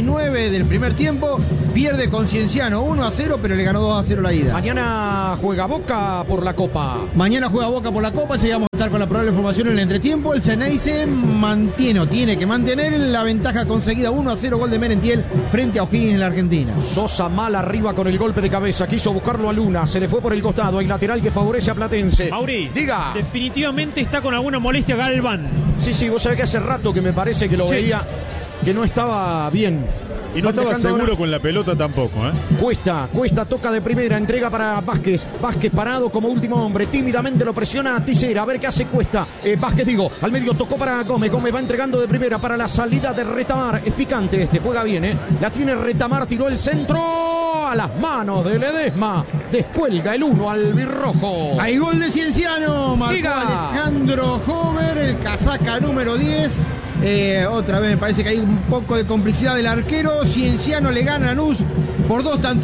39 del primer tiempo, pierde con Cienciano 1-0, pero le ganó 2-0 la ida. Mañana juega Boca por la Copa. Mañana juega Boca por la Copa, seguimos a estar con la probable formación en el entretiempo, el Ceneice mantiene o tiene que mantener la ventaja conseguida 1-0, gol de Merentiel frente a O'Higgins en la Argentina. Sosa mal arriba con el golpe de cabeza, quiso buscarlo a Luna, se le fue por el costado, hay lateral que favorece a Platense. Mauri, diga. Definitivamente está con alguna molestia Galván. Sí, vos sabés que hace rato que me parece que lo veía, que no estaba bien. Y no estaba seguro con la pelota tampoco, ¿eh? Cuesta, toca de primera, entrega para Vázquez. Vázquez parado como último hombre, tímidamente lo presiona a Tisera, a ver qué hace Cuesta. Vázquez, al medio tocó para Gómez. Gómez va entregando de primera para la salida de Retamar. Es picante juega bien, La tiene Retamar, tiró el centro a las manos de Ledesma. Descuelga el 1 al albirrojo. Hay gol de Cienciano, marcó Alejandro Hover, el casaca número 10. Otra vez me parece que hay un poco de complicidad del arquero. Cienciano le gana a Lanús por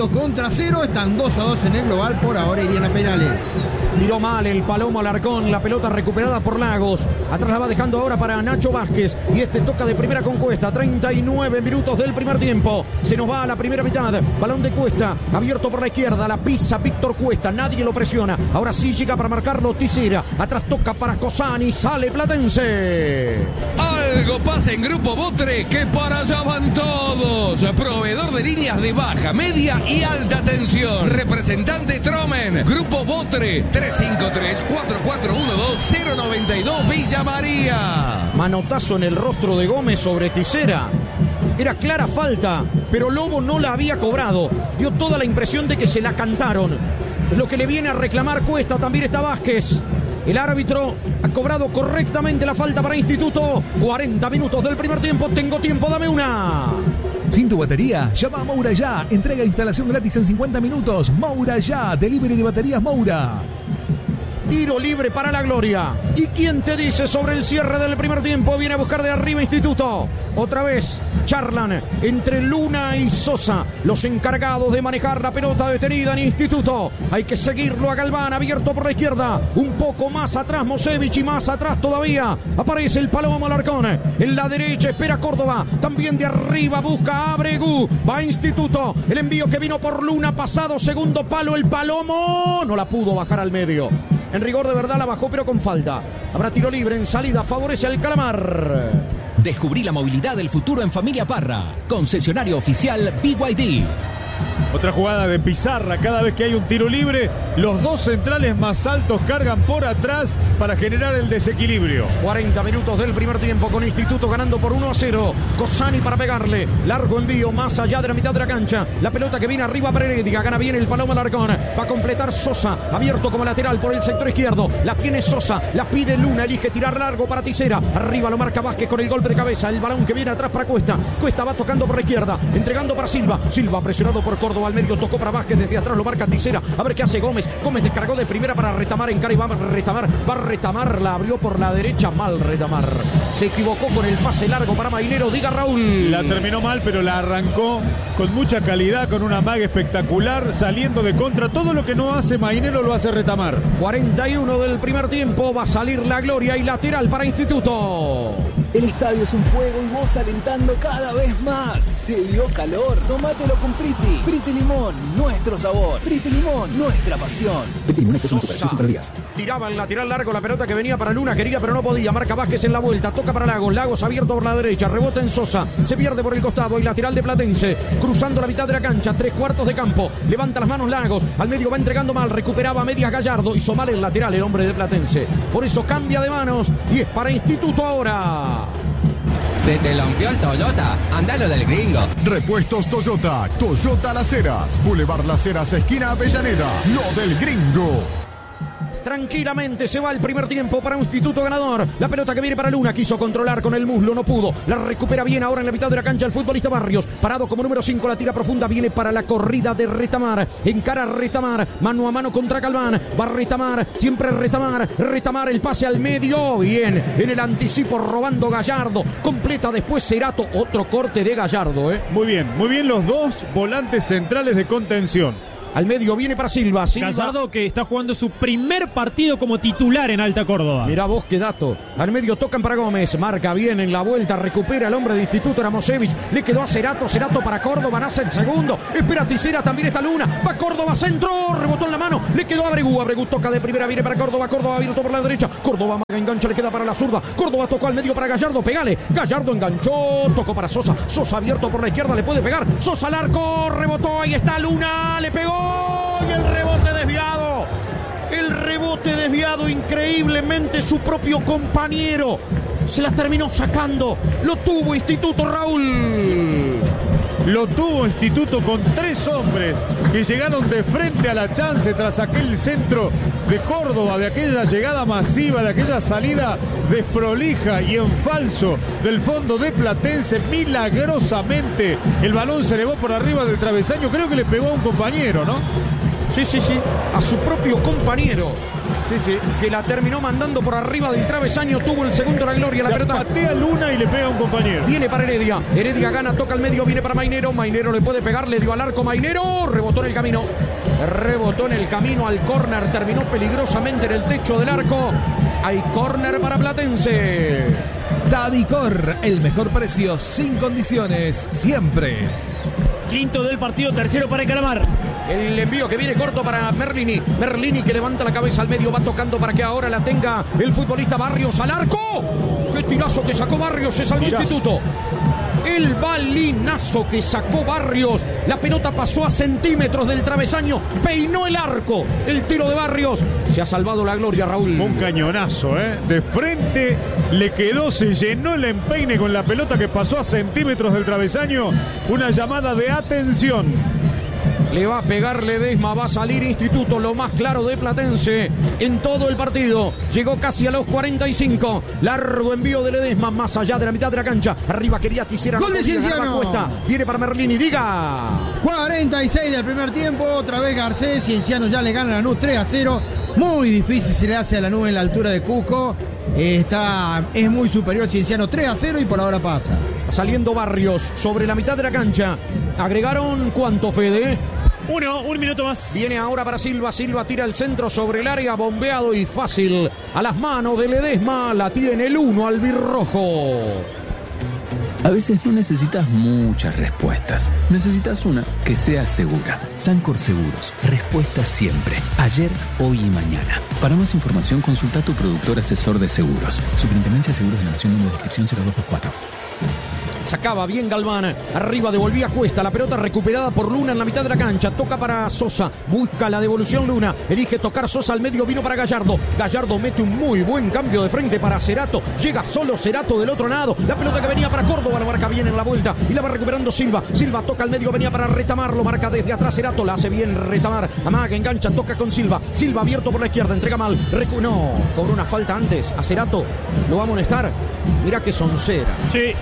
2-0. Están 2-2 en el global. Por ahora irían a penales. Tiró mal el Paloma Alarcón, la pelota recuperada por Lagos. Atrás la va dejando ahora para Nacho Vázquez. Y toca de primera con Cuesta. 39 minutos del primer tiempo. Se nos va a la primera mitad. Balón de Cuesta, abierto por la izquierda. La pisa Víctor Cuesta, nadie lo presiona. Ahora sí llega para marcarlo Tisera. Atrás toca para Cosani, sale Platense. Algo pasa en Grupo Botre, que para allá van todos. Proveedor de líneas de baja, media y alta tensión. Representante Tromen. Grupo Botre, 353-4412-092 Villa María. Manotazo en el rostro de Gómez sobre Tisera. Era clara falta, pero Lobo no la había cobrado. Dio toda la impresión de que se la cantaron. Es lo que le viene a reclamar Cuesta. También está Vázquez. El árbitro ha cobrado correctamente la falta para Instituto. 40 minutos del primer tiempo. Tengo tiempo, dame una. Sin tu batería, llama a Moura ya. Entrega e instalación gratis en 50 minutos. Moura ya. Delivery de baterías Moura. Tiro libre para la Gloria. ¿Y quién te dice sobre el cierre del primer tiempo? Viene a buscar de arriba Instituto. Otra vez charlan entre Luna y Sosa, los encargados de manejar la pelota detenida en Instituto. Hay que seguirlo a Galván, abierto por la izquierda. Un poco más atrás Mosevich y más atrás todavía. Aparece el Paloma Alarcón. En la derecha espera Córdoba. También de arriba busca a Abregú. Va Instituto. El envío que vino por Luna, pasado segundo palo. El Palomo no la pudo bajar al medio. En rigor de verdad la bajó, pero con falta. Habrá tiro libre en salida, favorece al Calamar. Descubrí la movilidad del futuro en Familia Parra. Concesionario oficial BYD. Otra jugada de Pizarra. Cada vez que hay un tiro libre, los dos centrales más altos cargan por atrás para generar el desequilibrio. 40 minutos del primer tiempo con Instituto ganando por 1-0. Cosani para pegarle. Largo envío más allá de la mitad de la cancha. La pelota que viene arriba para Heredia. Gana bien el Paloma Alarcón. Va a completar Sosa. Abierto como lateral por el sector izquierdo. La tiene Sosa. La pide Luna. Elige tirar largo para Tisera. Arriba lo marca Vázquez con el golpe de cabeza. El balón que viene atrás para Cuesta. Cuesta va tocando por la izquierda. Entregando para Silva. Silva presionado por Córdoba al medio, tocó para Vázquez, desde atrás lo marca Tisera, a ver qué hace Gómez. Gómez descargó de primera para Retamar, en cara y va a Retamar, la abrió por la derecha, mal Retamar. Se equivocó con el pase largo para Mainero, diga Raúl. La terminó mal, pero la arrancó con mucha calidad, con una maga espectacular, saliendo de contra. Todo lo que no hace Mainero lo hace Retamar. 41 del primer tiempo, va a salir la Gloria y lateral para Instituto. El estadio es un fuego y vos alentando cada vez más. ¿Te dio calor? Tómatelo con Priti. Priti. Priti Limón, nuestro sabor. Priti Limón, nuestra pasión. Priti Limón es un super días. Tiraba en lateral largo la pelota que venía para Luna, quería pero no podía. Marca Vázquez en la vuelta, toca para Lagos. Lagos abierto por la derecha, rebota en Sosa, se pierde por el costado. Y lateral de Platense, cruzando la mitad de la cancha, 3/4 de campo. Levanta las manos Lagos, al medio va entregando mal, recuperaba a medias Gallardo. Hizo mal el lateral el hombre de Platense. Por eso cambia de manos y es para Instituto ahora. Se te rompió el Toyota, andalo del gringo. Repuestos Toyota, Toyota Las Heras, Boulevard Las Heras, esquina Avellaneda, lo del gringo. Tranquilamente se va el primer tiempo para un Instituto ganador. La pelota que viene para Luna, quiso controlar con el muslo, no pudo. La recupera bien ahora en la mitad de la cancha el futbolista Barrios. Parado como número 5, la tira profunda, viene para la corrida de Retamar. Encara a Retamar, mano a mano contra Galván. Va Retamar, siempre Retamar. Retamar el pase al medio. Bien, en el anticipo robando Gallardo. Completa después Cerato, otro corte de Gallardo. Muy bien los dos volantes centrales de contención. Al medio viene para Silva. Gallardo que está jugando su primer partido como titular en Alta Córdoba. Mirá vos qué dato. Al medio tocan para Gómez. Marca bien en la vuelta. Recupera el hombre de Instituto Ramosevich. Le quedó a Cerato. Cerato para Córdoba. Nace el segundo. Espera Ticera. También está Luna. Va Córdoba. Centro. Rebotó en la mano. Le quedó a Abregu. Abregu toca de primera. Viene para Córdoba. Córdoba abierto por la derecha. Córdoba engancha. Le queda para la zurda. Córdoba tocó al medio para Gallardo. Pegale. Gallardo enganchó. Tocó para Sosa. Sosa abierto por la izquierda. Le puede pegar. Sosa al arco. Rebotó. Ahí está Luna. Le pegó. Y el rebote desviado. El rebote desviado, increíblemente su propio compañero se las terminó sacando. Lo tuvo Instituto, Raúl. Lo tuvo Instituto con 3 hombres que llegaron de frente a la chance tras aquel centro de Córdoba, de aquella llegada masiva, de aquella salida desprolija y en falso del fondo de Platense. Milagrosamente el balón se elevó por arriba del travesaño. Creo que le pegó a un compañero, ¿no? Sí, a su propio compañero. Sí. Que la terminó mandando por arriba del travesaño. Tuvo el segundo la gloria. La pelota patea Luna y le pega a un compañero. Viene para Heredia. Heredia gana, toca al medio, viene para Mainero. Mainero le puede pegar, le dio al arco Mainero. Rebotó en el camino. Rebotó en el camino al córner. Terminó peligrosamente en el techo del arco. Hay córner para Platense. Tadicor, el mejor precio sin condiciones, siempre. Quinto del partido, tercero para el Calamar. El envío que viene corto para Merlini. Merlini que levanta la cabeza al medio, va tocando para que ahora la tenga el futbolista Barrios al arco. ¡Qué tirazo que sacó Barrios! Se salvó Instituto. El balinazo que sacó Barrios. La pelota pasó a centímetros del travesaño. Peinó el arco. El tiro de Barrios. Se ha salvado la gloria, Raúl. Un cañonazo, ¿eh? De frente le quedó, se llenó el empeine con la pelota que pasó a centímetros del travesaño. Una llamada de atención. Le va a pegar Ledesma, va a salir Instituto, lo más claro de Platense en todo el partido. Llegó casi a los 45. Largo envío de Ledesma, más allá de la mitad de la cancha. Arriba quería Ticera. Gol de Cienciano. Viene para Merlini, diga. 46 del primer tiempo, otra vez Garcés. Cienciano ya le gana a Lanús 3-0. Muy difícil se le hace a Lanús en la altura de Cusco. Es muy superior Cienciano, 3-0 y por ahora pasa. Saliendo Barrios sobre la mitad de la cancha. Agregaron ¿cuánto, Fede? Un minuto más. Viene ahora para Silva. Silva tira el centro sobre el área, bombeado y fácil. A las manos de Ledesma, la tiene el 1 albirrojo. A veces no necesitas muchas respuestas. Necesitas una que sea segura. Sancor Seguros. Respuesta siempre. Ayer, hoy y mañana. Para más información, consulta a tu productor asesor de seguros. Superintendencia de Seguros de la Nación, número de descripción 0224. Sacaba bien Galván, arriba devolvía Cuesta, la pelota recuperada por Luna en la mitad de la cancha, toca para Sosa, busca la devolución Luna, elige tocar Sosa al medio, vino para Gallardo, Gallardo mete un muy buen cambio de frente para Cerato, llega solo Cerato del otro lado, la pelota que venía para Córdoba, la marca bien en la vuelta y la va recuperando Silva, Silva toca al medio, venía para Retamar, lo marca desde atrás Cerato, la hace bien Retamar, amaga, engancha, toca con Silva, Silva abierto por la izquierda, entrega mal, no, cobró una falta antes a Cerato, lo va a amonestar, mira que soncera. Sí,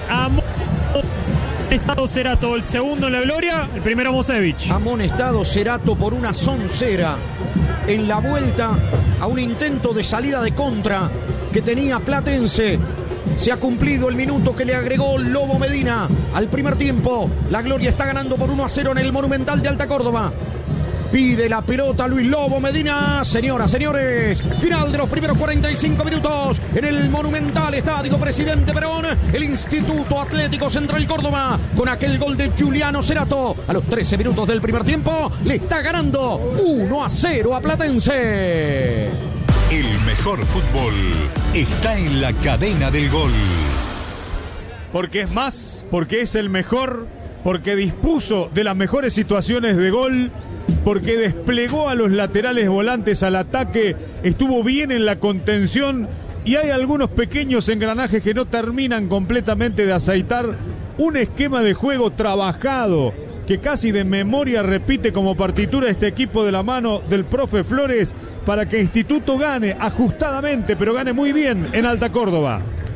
amonestado Cerato, el segundo en la gloria, el primero Mosevich. Amonestado Cerato por una soncera en la vuelta a un intento de salida de contra que tenía Platense. Se ha cumplido el minuto que le agregó Lobo Medina al primer tiempo. La gloria está ganando por 1-0 en el Monumental de Alta Córdoba. Pide la pelota Luis Lobo Medina. Señoras, señores, final de los primeros 45 minutos en el monumental estadio Presidente Perón. El Instituto Atlético Central Córdoba, con aquel gol de Giuliano Cerato a los 13 minutos del primer tiempo, le está ganando 1-0 a Platense. El mejor fútbol está en la cadena del gol. Porque es más, porque es el mejor, porque dispuso de las mejores situaciones de gol, porque desplegó a los laterales volantes al ataque, estuvo bien en la contención y hay algunos pequeños engranajes que no terminan completamente de aceitar un esquema de juego trabajado que casi de memoria repite como partitura este equipo de la mano del profe Flores para que Instituto gane ajustadamente, pero gane muy bien en Alta Córdoba.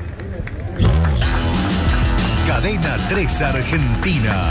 Cadena 3 Argentina.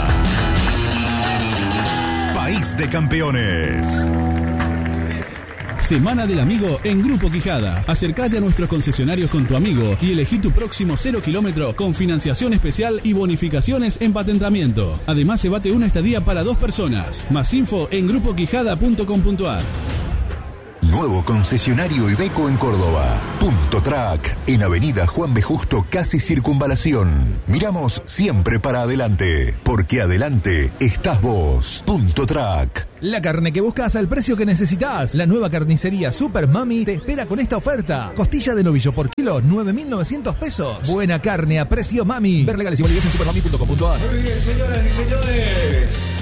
País de campeones. Semana del Amigo en Grupo Quijada. Acércate a nuestros concesionarios con tu amigo y elegí tu próximo 0 kilómetro con financiación especial y bonificaciones en patentamiento. Además, llévate una estadía para 2 personas. Más info en grupoquijada.com.ar. Nuevo concesionario Iveco en Córdoba. Punto Track, en Avenida Juan B. Justo, casi Circunvalación. Miramos siempre para adelante, porque adelante estás vos. Punto Track. La carne que buscas al precio que necesitas. La nueva carnicería Super Mami te espera con esta oferta. Costilla de novillo por kilo, 9.900 pesos. Buena carne a precio Mami. Ver legales y validez en supermami.com.ar. Muy bien, señoras y señores.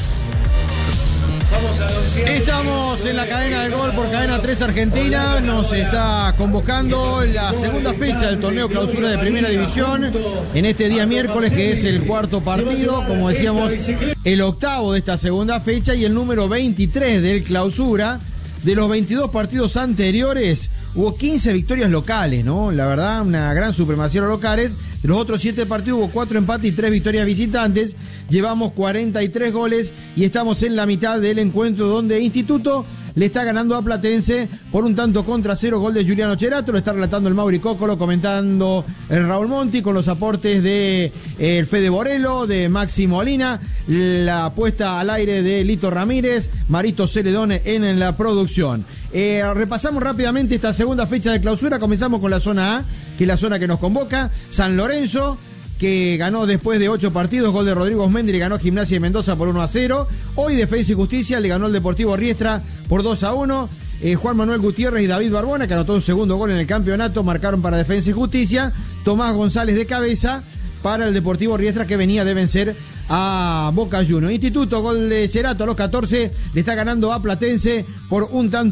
Estamos en la cadena del gol por Cadena 3 Argentina. Nos está convocando la segunda fecha del torneo clausura de Primera División en este día miércoles, que es el cuarto partido, como decíamos, el octavo de esta segunda fecha y el número 23 del clausura. De los 22 partidos anteriores hubo 15 victorias locales, ¿no? La verdad, una gran supremacía de los locales. De los otros 7 partidos hubo 4 empates y 3 victorias visitantes. Llevamos 43 goles y estamos en la mitad del encuentro, donde Instituto le está ganando a Platense por 1-0, gol de Giuliano Cerato. Lo está relatando el Mauri Cócolo, comentando el Raúl Monti, con los aportes de el Fede Borello, de Maxi Molina, la puesta al aire de Lito Ramírez, Marito Celedón en la producción. Repasamos rápidamente esta segunda fecha de clausura. Comenzamos con la zona A, que es la zona que nos convoca. San Lorenzo, que ganó después de 8 partidos, gol de Rodrigo Osmendi, le ganó a Gimnasia de Mendoza por 1-0. Hoy Defensa y Justicia le ganó al Deportivo Riestra por 2-1. Juan Manuel Gutiérrez y David Barbona, que anotó un segundo gol en el campeonato, marcaron para Defensa y Justicia. Tomás González de cabeza para el Deportivo Riestra, que venía de vencer a Boca Juniors. Instituto, gol de Cerato a los 14, le está ganando a Platense por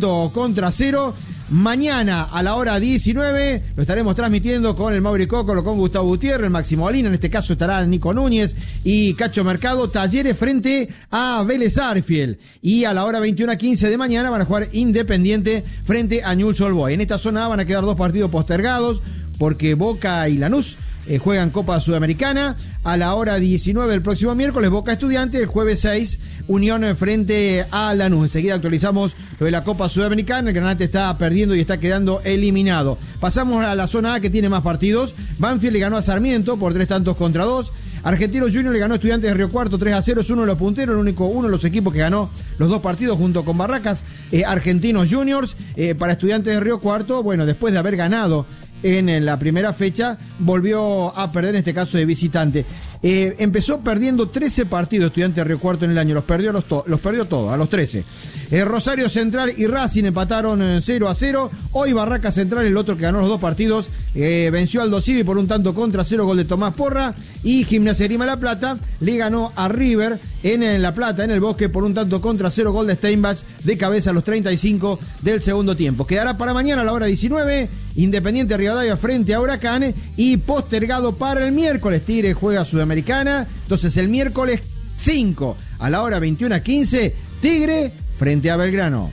1-0. Mañana a la hora 19 lo estaremos transmitiendo con el Mauri Cócolo, con Gustavo Gutiérrez, el Máximo Molina, en este caso estará Nico Núñez y Cacho Mercado. Talleres frente a Vélez Arfiel. Y a la hora 21:15 de mañana van a jugar Independiente frente a Newell's Old Boys. En esta zona van a quedar 2 partidos postergados porque Boca y Lanús juegan Copa Sudamericana. A la hora 19 del próximo miércoles, Boca Estudiantes. El jueves 6, Unión frente a Lanús. Enseguida actualizamos lo de la Copa Sudamericana. El Granate está perdiendo y está quedando eliminado. Pasamos a la zona A, que tiene más partidos. Banfield le ganó a Sarmiento por 3-2. Argentinos Juniors le ganó a Estudiantes de Río Cuarto 3-0. Es uno de los punteros, uno de los equipos que ganó los 2 partidos junto con Barracas. Argentinos Juniors, para Estudiantes de Río Cuarto, bueno, después de haber ganado en la primera fecha, volvió a perder, en este caso de visitante. Empezó perdiendo 13 partidos Estudiantes de Río Cuarto en el año, los perdió todos, a los 13. Rosario Central y Racing empataron 0-0. Hoy Barracas Central, el otro que ganó los 2 partidos, venció al Aldo Civi por 1-0, gol de Tomás Porra. Y Gimnasia Grima La Plata le ganó a River en La Plata, en el Bosque, por 1-0, gol de Steinbach de cabeza a los 35 del segundo tiempo. Quedará para mañana a la hora 19, Independiente Rivadavia frente a Huracán, y postergado para el miércoles. Tigre juega Sudamericana, entonces el miércoles 5 a la hora 21:15, Tigre frente a Belgrano.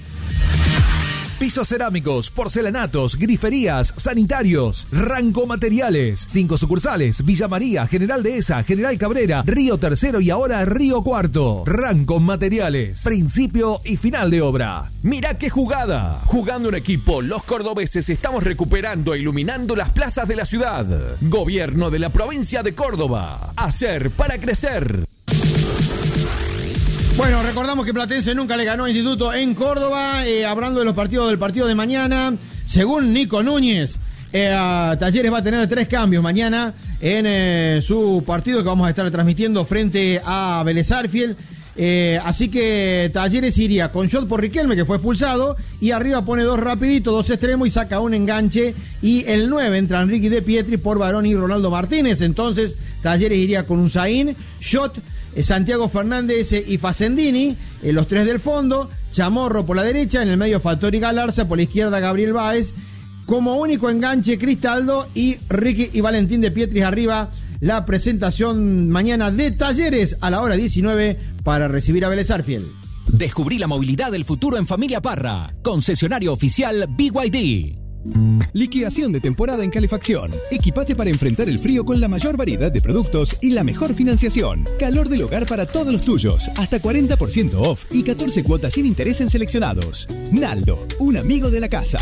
Pisos cerámicos, porcelanatos, griferías, sanitarios, Ranco Materiales. 5 sucursales: Villa María, General Dehesa, General Cabrera, Río Tercero y ahora Río Cuarto. Ranco Materiales, principio y final de obra. Mirá qué jugada. Jugando en equipo, los cordobeses estamos recuperando e iluminando las plazas de la ciudad. Gobierno de la provincia de Córdoba. Hacer para crecer. Bueno, recordamos que Platense nunca le ganó a Instituto en Córdoba. Hablando de los partidos del partido de mañana, según Nico Núñez, Talleres va a tener 3 cambios mañana en su partido que vamos a estar transmitiendo frente a Vélez Sarsfield. Así que Talleres iría con shot por Riquelme, que fue expulsado, y arriba pone 2 rapiditos, 2 extremos y saca un enganche, y el 9 entra Enrique De Pietri por Barón y Ronaldo Martínez. Entonces Talleres iría con Unzaín, shot, Santiago Fernández y Facendini, los 3 del fondo, Chamorro por la derecha, en el medio Fattori Galarza, por la izquierda Gabriel Báez, como único enganche Cristaldo, y Ricky y Valentín De Pietri arriba. La presentación mañana de Talleres a la hora 19 para recibir a Vélez Sarsfield. Descubrí la movilidad del futuro en Familia Parra. Concesionario oficial BYD. Liquidación de temporada en calefacción. Equipate para enfrentar el frío con la mayor variedad de productos y la mejor financiación. Calor del hogar para todos los tuyos. Hasta 40% off y 14 cuotas sin interés en seleccionados. Naldo, un amigo de la casa.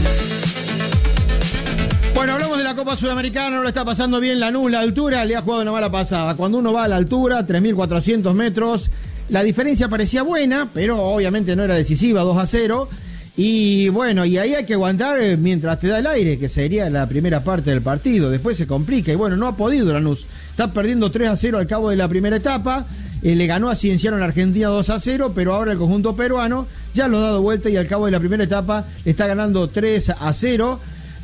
Bueno, hablamos de la Copa Sudamericana, no lo está pasando bien Lanús, la altura, le ha jugado una mala pasada. Cuando uno va a la altura, 3.400 metros, la diferencia parecía buena, pero obviamente no era decisiva, 2-0. Y bueno, y ahí hay que aguantar mientras te da el aire, que sería la primera parte del partido. Después se complica y bueno, no ha podido Lanús. Está perdiendo 3-0 al cabo de la primera etapa. Le ganó a Cienciano en Argentina 2-0, pero ahora el conjunto peruano ya lo ha dado vuelta y al cabo de la primera etapa está ganando 3-0.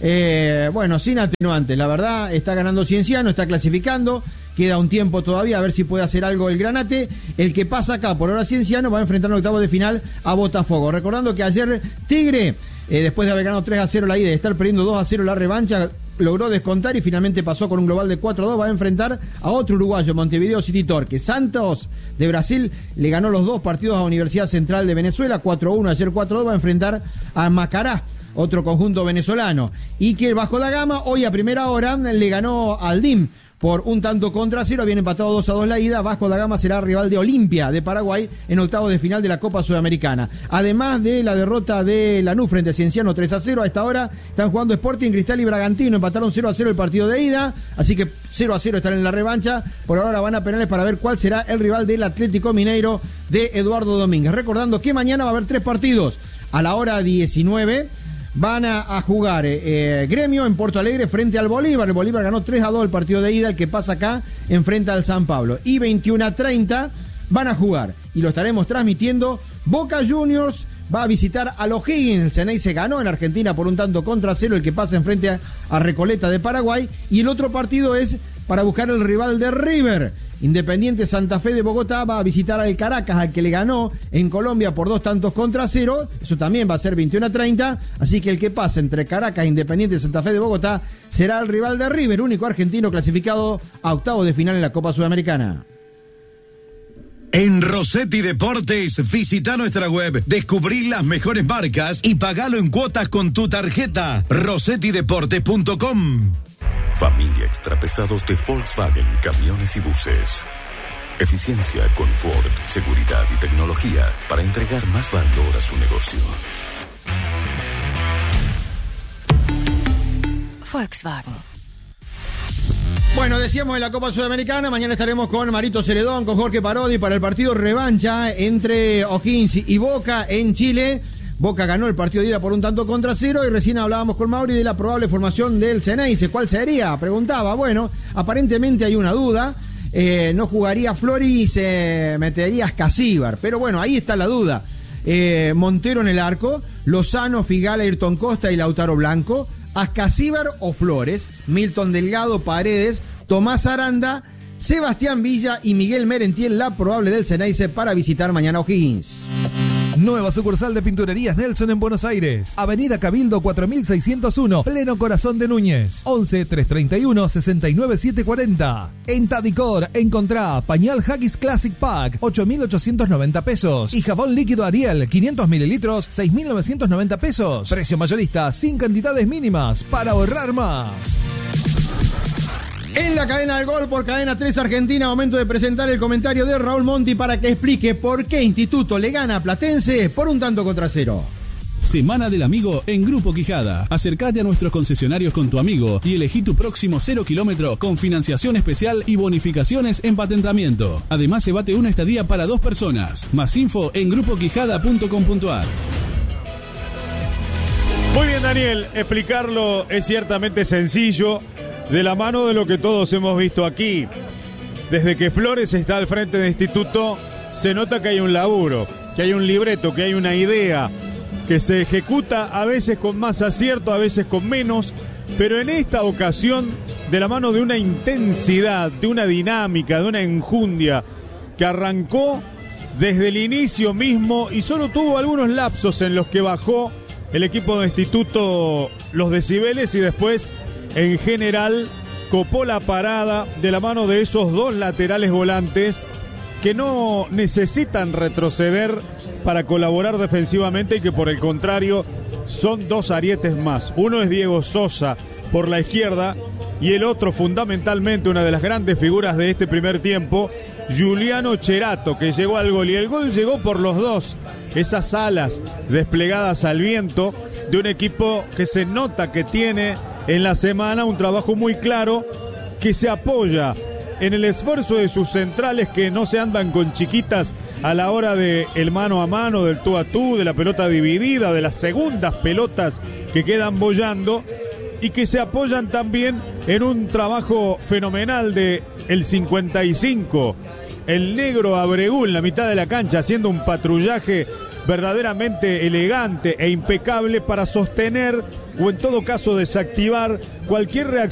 Bueno, sin atenuantes, la verdad, está ganando Cienciano, está clasificando, queda un tiempo todavía a ver si puede hacer algo el Granate. El que pasa acá por ahora Cienciano va a enfrentar en octavos de final a Botafogo. Recordando que ayer Tigre, después de haber ganado 3-0 la ida y de estar perdiendo 2-0 la revancha, logró descontar y finalmente pasó con un global de 4-2. Va a enfrentar a otro uruguayo, Montevideo City Torque. Santos de Brasil le ganó los 2 partidos a Universidad Central de Venezuela, 4-1, ayer 4-2. Va a enfrentar a Macará, otro conjunto venezolano. Y que el Vasco da Gama hoy a primera hora le ganó al DIM por 1-0. Habían empatado 2-2 la ida. Vasco da Gama será rival de Olimpia de Paraguay en octavos de final de la Copa Sudamericana. Además de la derrota de Lanús frente a Cienciano 3-0, a esta hora están jugando Sporting Cristal y Bragantino. Empataron 0-0 el partido de ida, así que 0-0 están en la revancha. Por ahora van a penales para ver cuál será el rival del Atlético Mineiro de Eduardo Domínguez. Recordando que mañana va a haber 3 partidos. A la hora 19 van a jugar Gremio en Porto Alegre frente al Bolívar. El Bolívar ganó 3-2 el partido de ida. El que pasa acá enfrenta al San Pablo. Y 21:30 van a jugar, y lo estaremos transmitiendo, Boca Juniors va a visitar a los O'Higgins. El Ceneice ganó en Argentina por 1-0. El que pasa enfrente a Recoleta de Paraguay. Y el otro partido es para buscar el rival de River. Independiente Santa Fe de Bogotá va a visitar al Caracas, al que le ganó en Colombia por 2-0. Eso también va a ser 21:30. Así que el que pasa entre Caracas e Independiente Santa Fe de Bogotá será el rival de River, único argentino clasificado a octavos de final en la Copa Sudamericana. En Rossetti Deportes, visita nuestra web, descubrí las mejores marcas y pagalo en cuotas con tu tarjeta. RossettiDeportes.com. Familia Extrapesados de Volkswagen Camiones y Buses. Eficiencia, confort, seguridad y tecnología para entregar más valor a su negocio. Volkswagen. Bueno, decíamos en la Copa Sudamericana, mañana estaremos con Marito Celedón, con Jorge Parodi para el partido revancha entre O'Higgins y Boca en Chile. Boca ganó el partido de ida por 1-0 y recién hablábamos con Mauri de la probable formación del Ceneice. ¿Cuál sería? Preguntaba. Bueno, aparentemente hay una duda. No jugaría Flori y se metería Ascasíbar. Pero bueno, ahí está la duda. Montero en el arco, Lozano, Figala, Ayrton Costa y Lautaro Blanco. Ascasíbar o Flores, Milton Delgado, Paredes, Tomás Aranda, Sebastián Villa y Miguel Merentiel, la probable del Ceneice para visitar mañana O'Higgins. Nueva sucursal de Pinturerías Nelson en Buenos Aires. Avenida Cabildo 4601, pleno corazón de Núñez. 11-331-69740. En Tadicor encontrá pañal Haggis Classic Pack, 8.890 pesos. Y jabón líquido Ariel, 500 mililitros, 6.990 pesos. Precio mayorista, sin cantidades mínimas, para ahorrar más. En la cadena del gol por Cadena 3 Argentina, momento de presentar el comentario de Raúl Monti para que explique por qué Instituto le gana a Platense por 1-0. Semana del Amigo en Grupo Quijada. Acércate a nuestros concesionarios con tu amigo y elegí tu próximo 0 kilómetro con financiación especial y bonificaciones en patentamiento. Además, llévate una estadía para 2 personas. Más info en grupoquijada.com.ar. Muy bien, Daniel, explicarlo es ciertamente sencillo, de la mano de lo que todos hemos visto aquí. Desde que Flores está al frente del instituto, se nota que hay un laburo, que hay un libreto, que hay una idea, que se ejecuta a veces con más acierto, a veces con menos, pero en esta ocasión, de la mano de una intensidad, de una dinámica, de una enjundia, que arrancó desde el inicio mismo y solo tuvo algunos lapsos en los que bajó el equipo de instituto los decibeles y después, en general, copó la parada de la mano de esos 2 laterales volantes que no necesitan retroceder para colaborar defensivamente y que por el contrario son 2 arietes más. Uno es Diego Sosa por la izquierda y el otro, fundamentalmente, una de las grandes figuras de este primer tiempo, Giuliano Cerato, que llegó al gol, y el gol llegó por los 2, esas alas desplegadas al viento de un equipo que se nota que tiene en la semana un trabajo muy claro, que se apoya en el esfuerzo de sus centrales, que no se andan con chiquitas a la hora de el mano a mano, del tú a tú, de la pelota dividida, de las segundas pelotas que quedan boyando, y que se apoyan también en un trabajo fenomenal de el 55, el negro Abregú en la mitad de la cancha, haciendo un patrullaje verdaderamente elegante e impecable para sostener o en todo caso desactivar cualquier reacción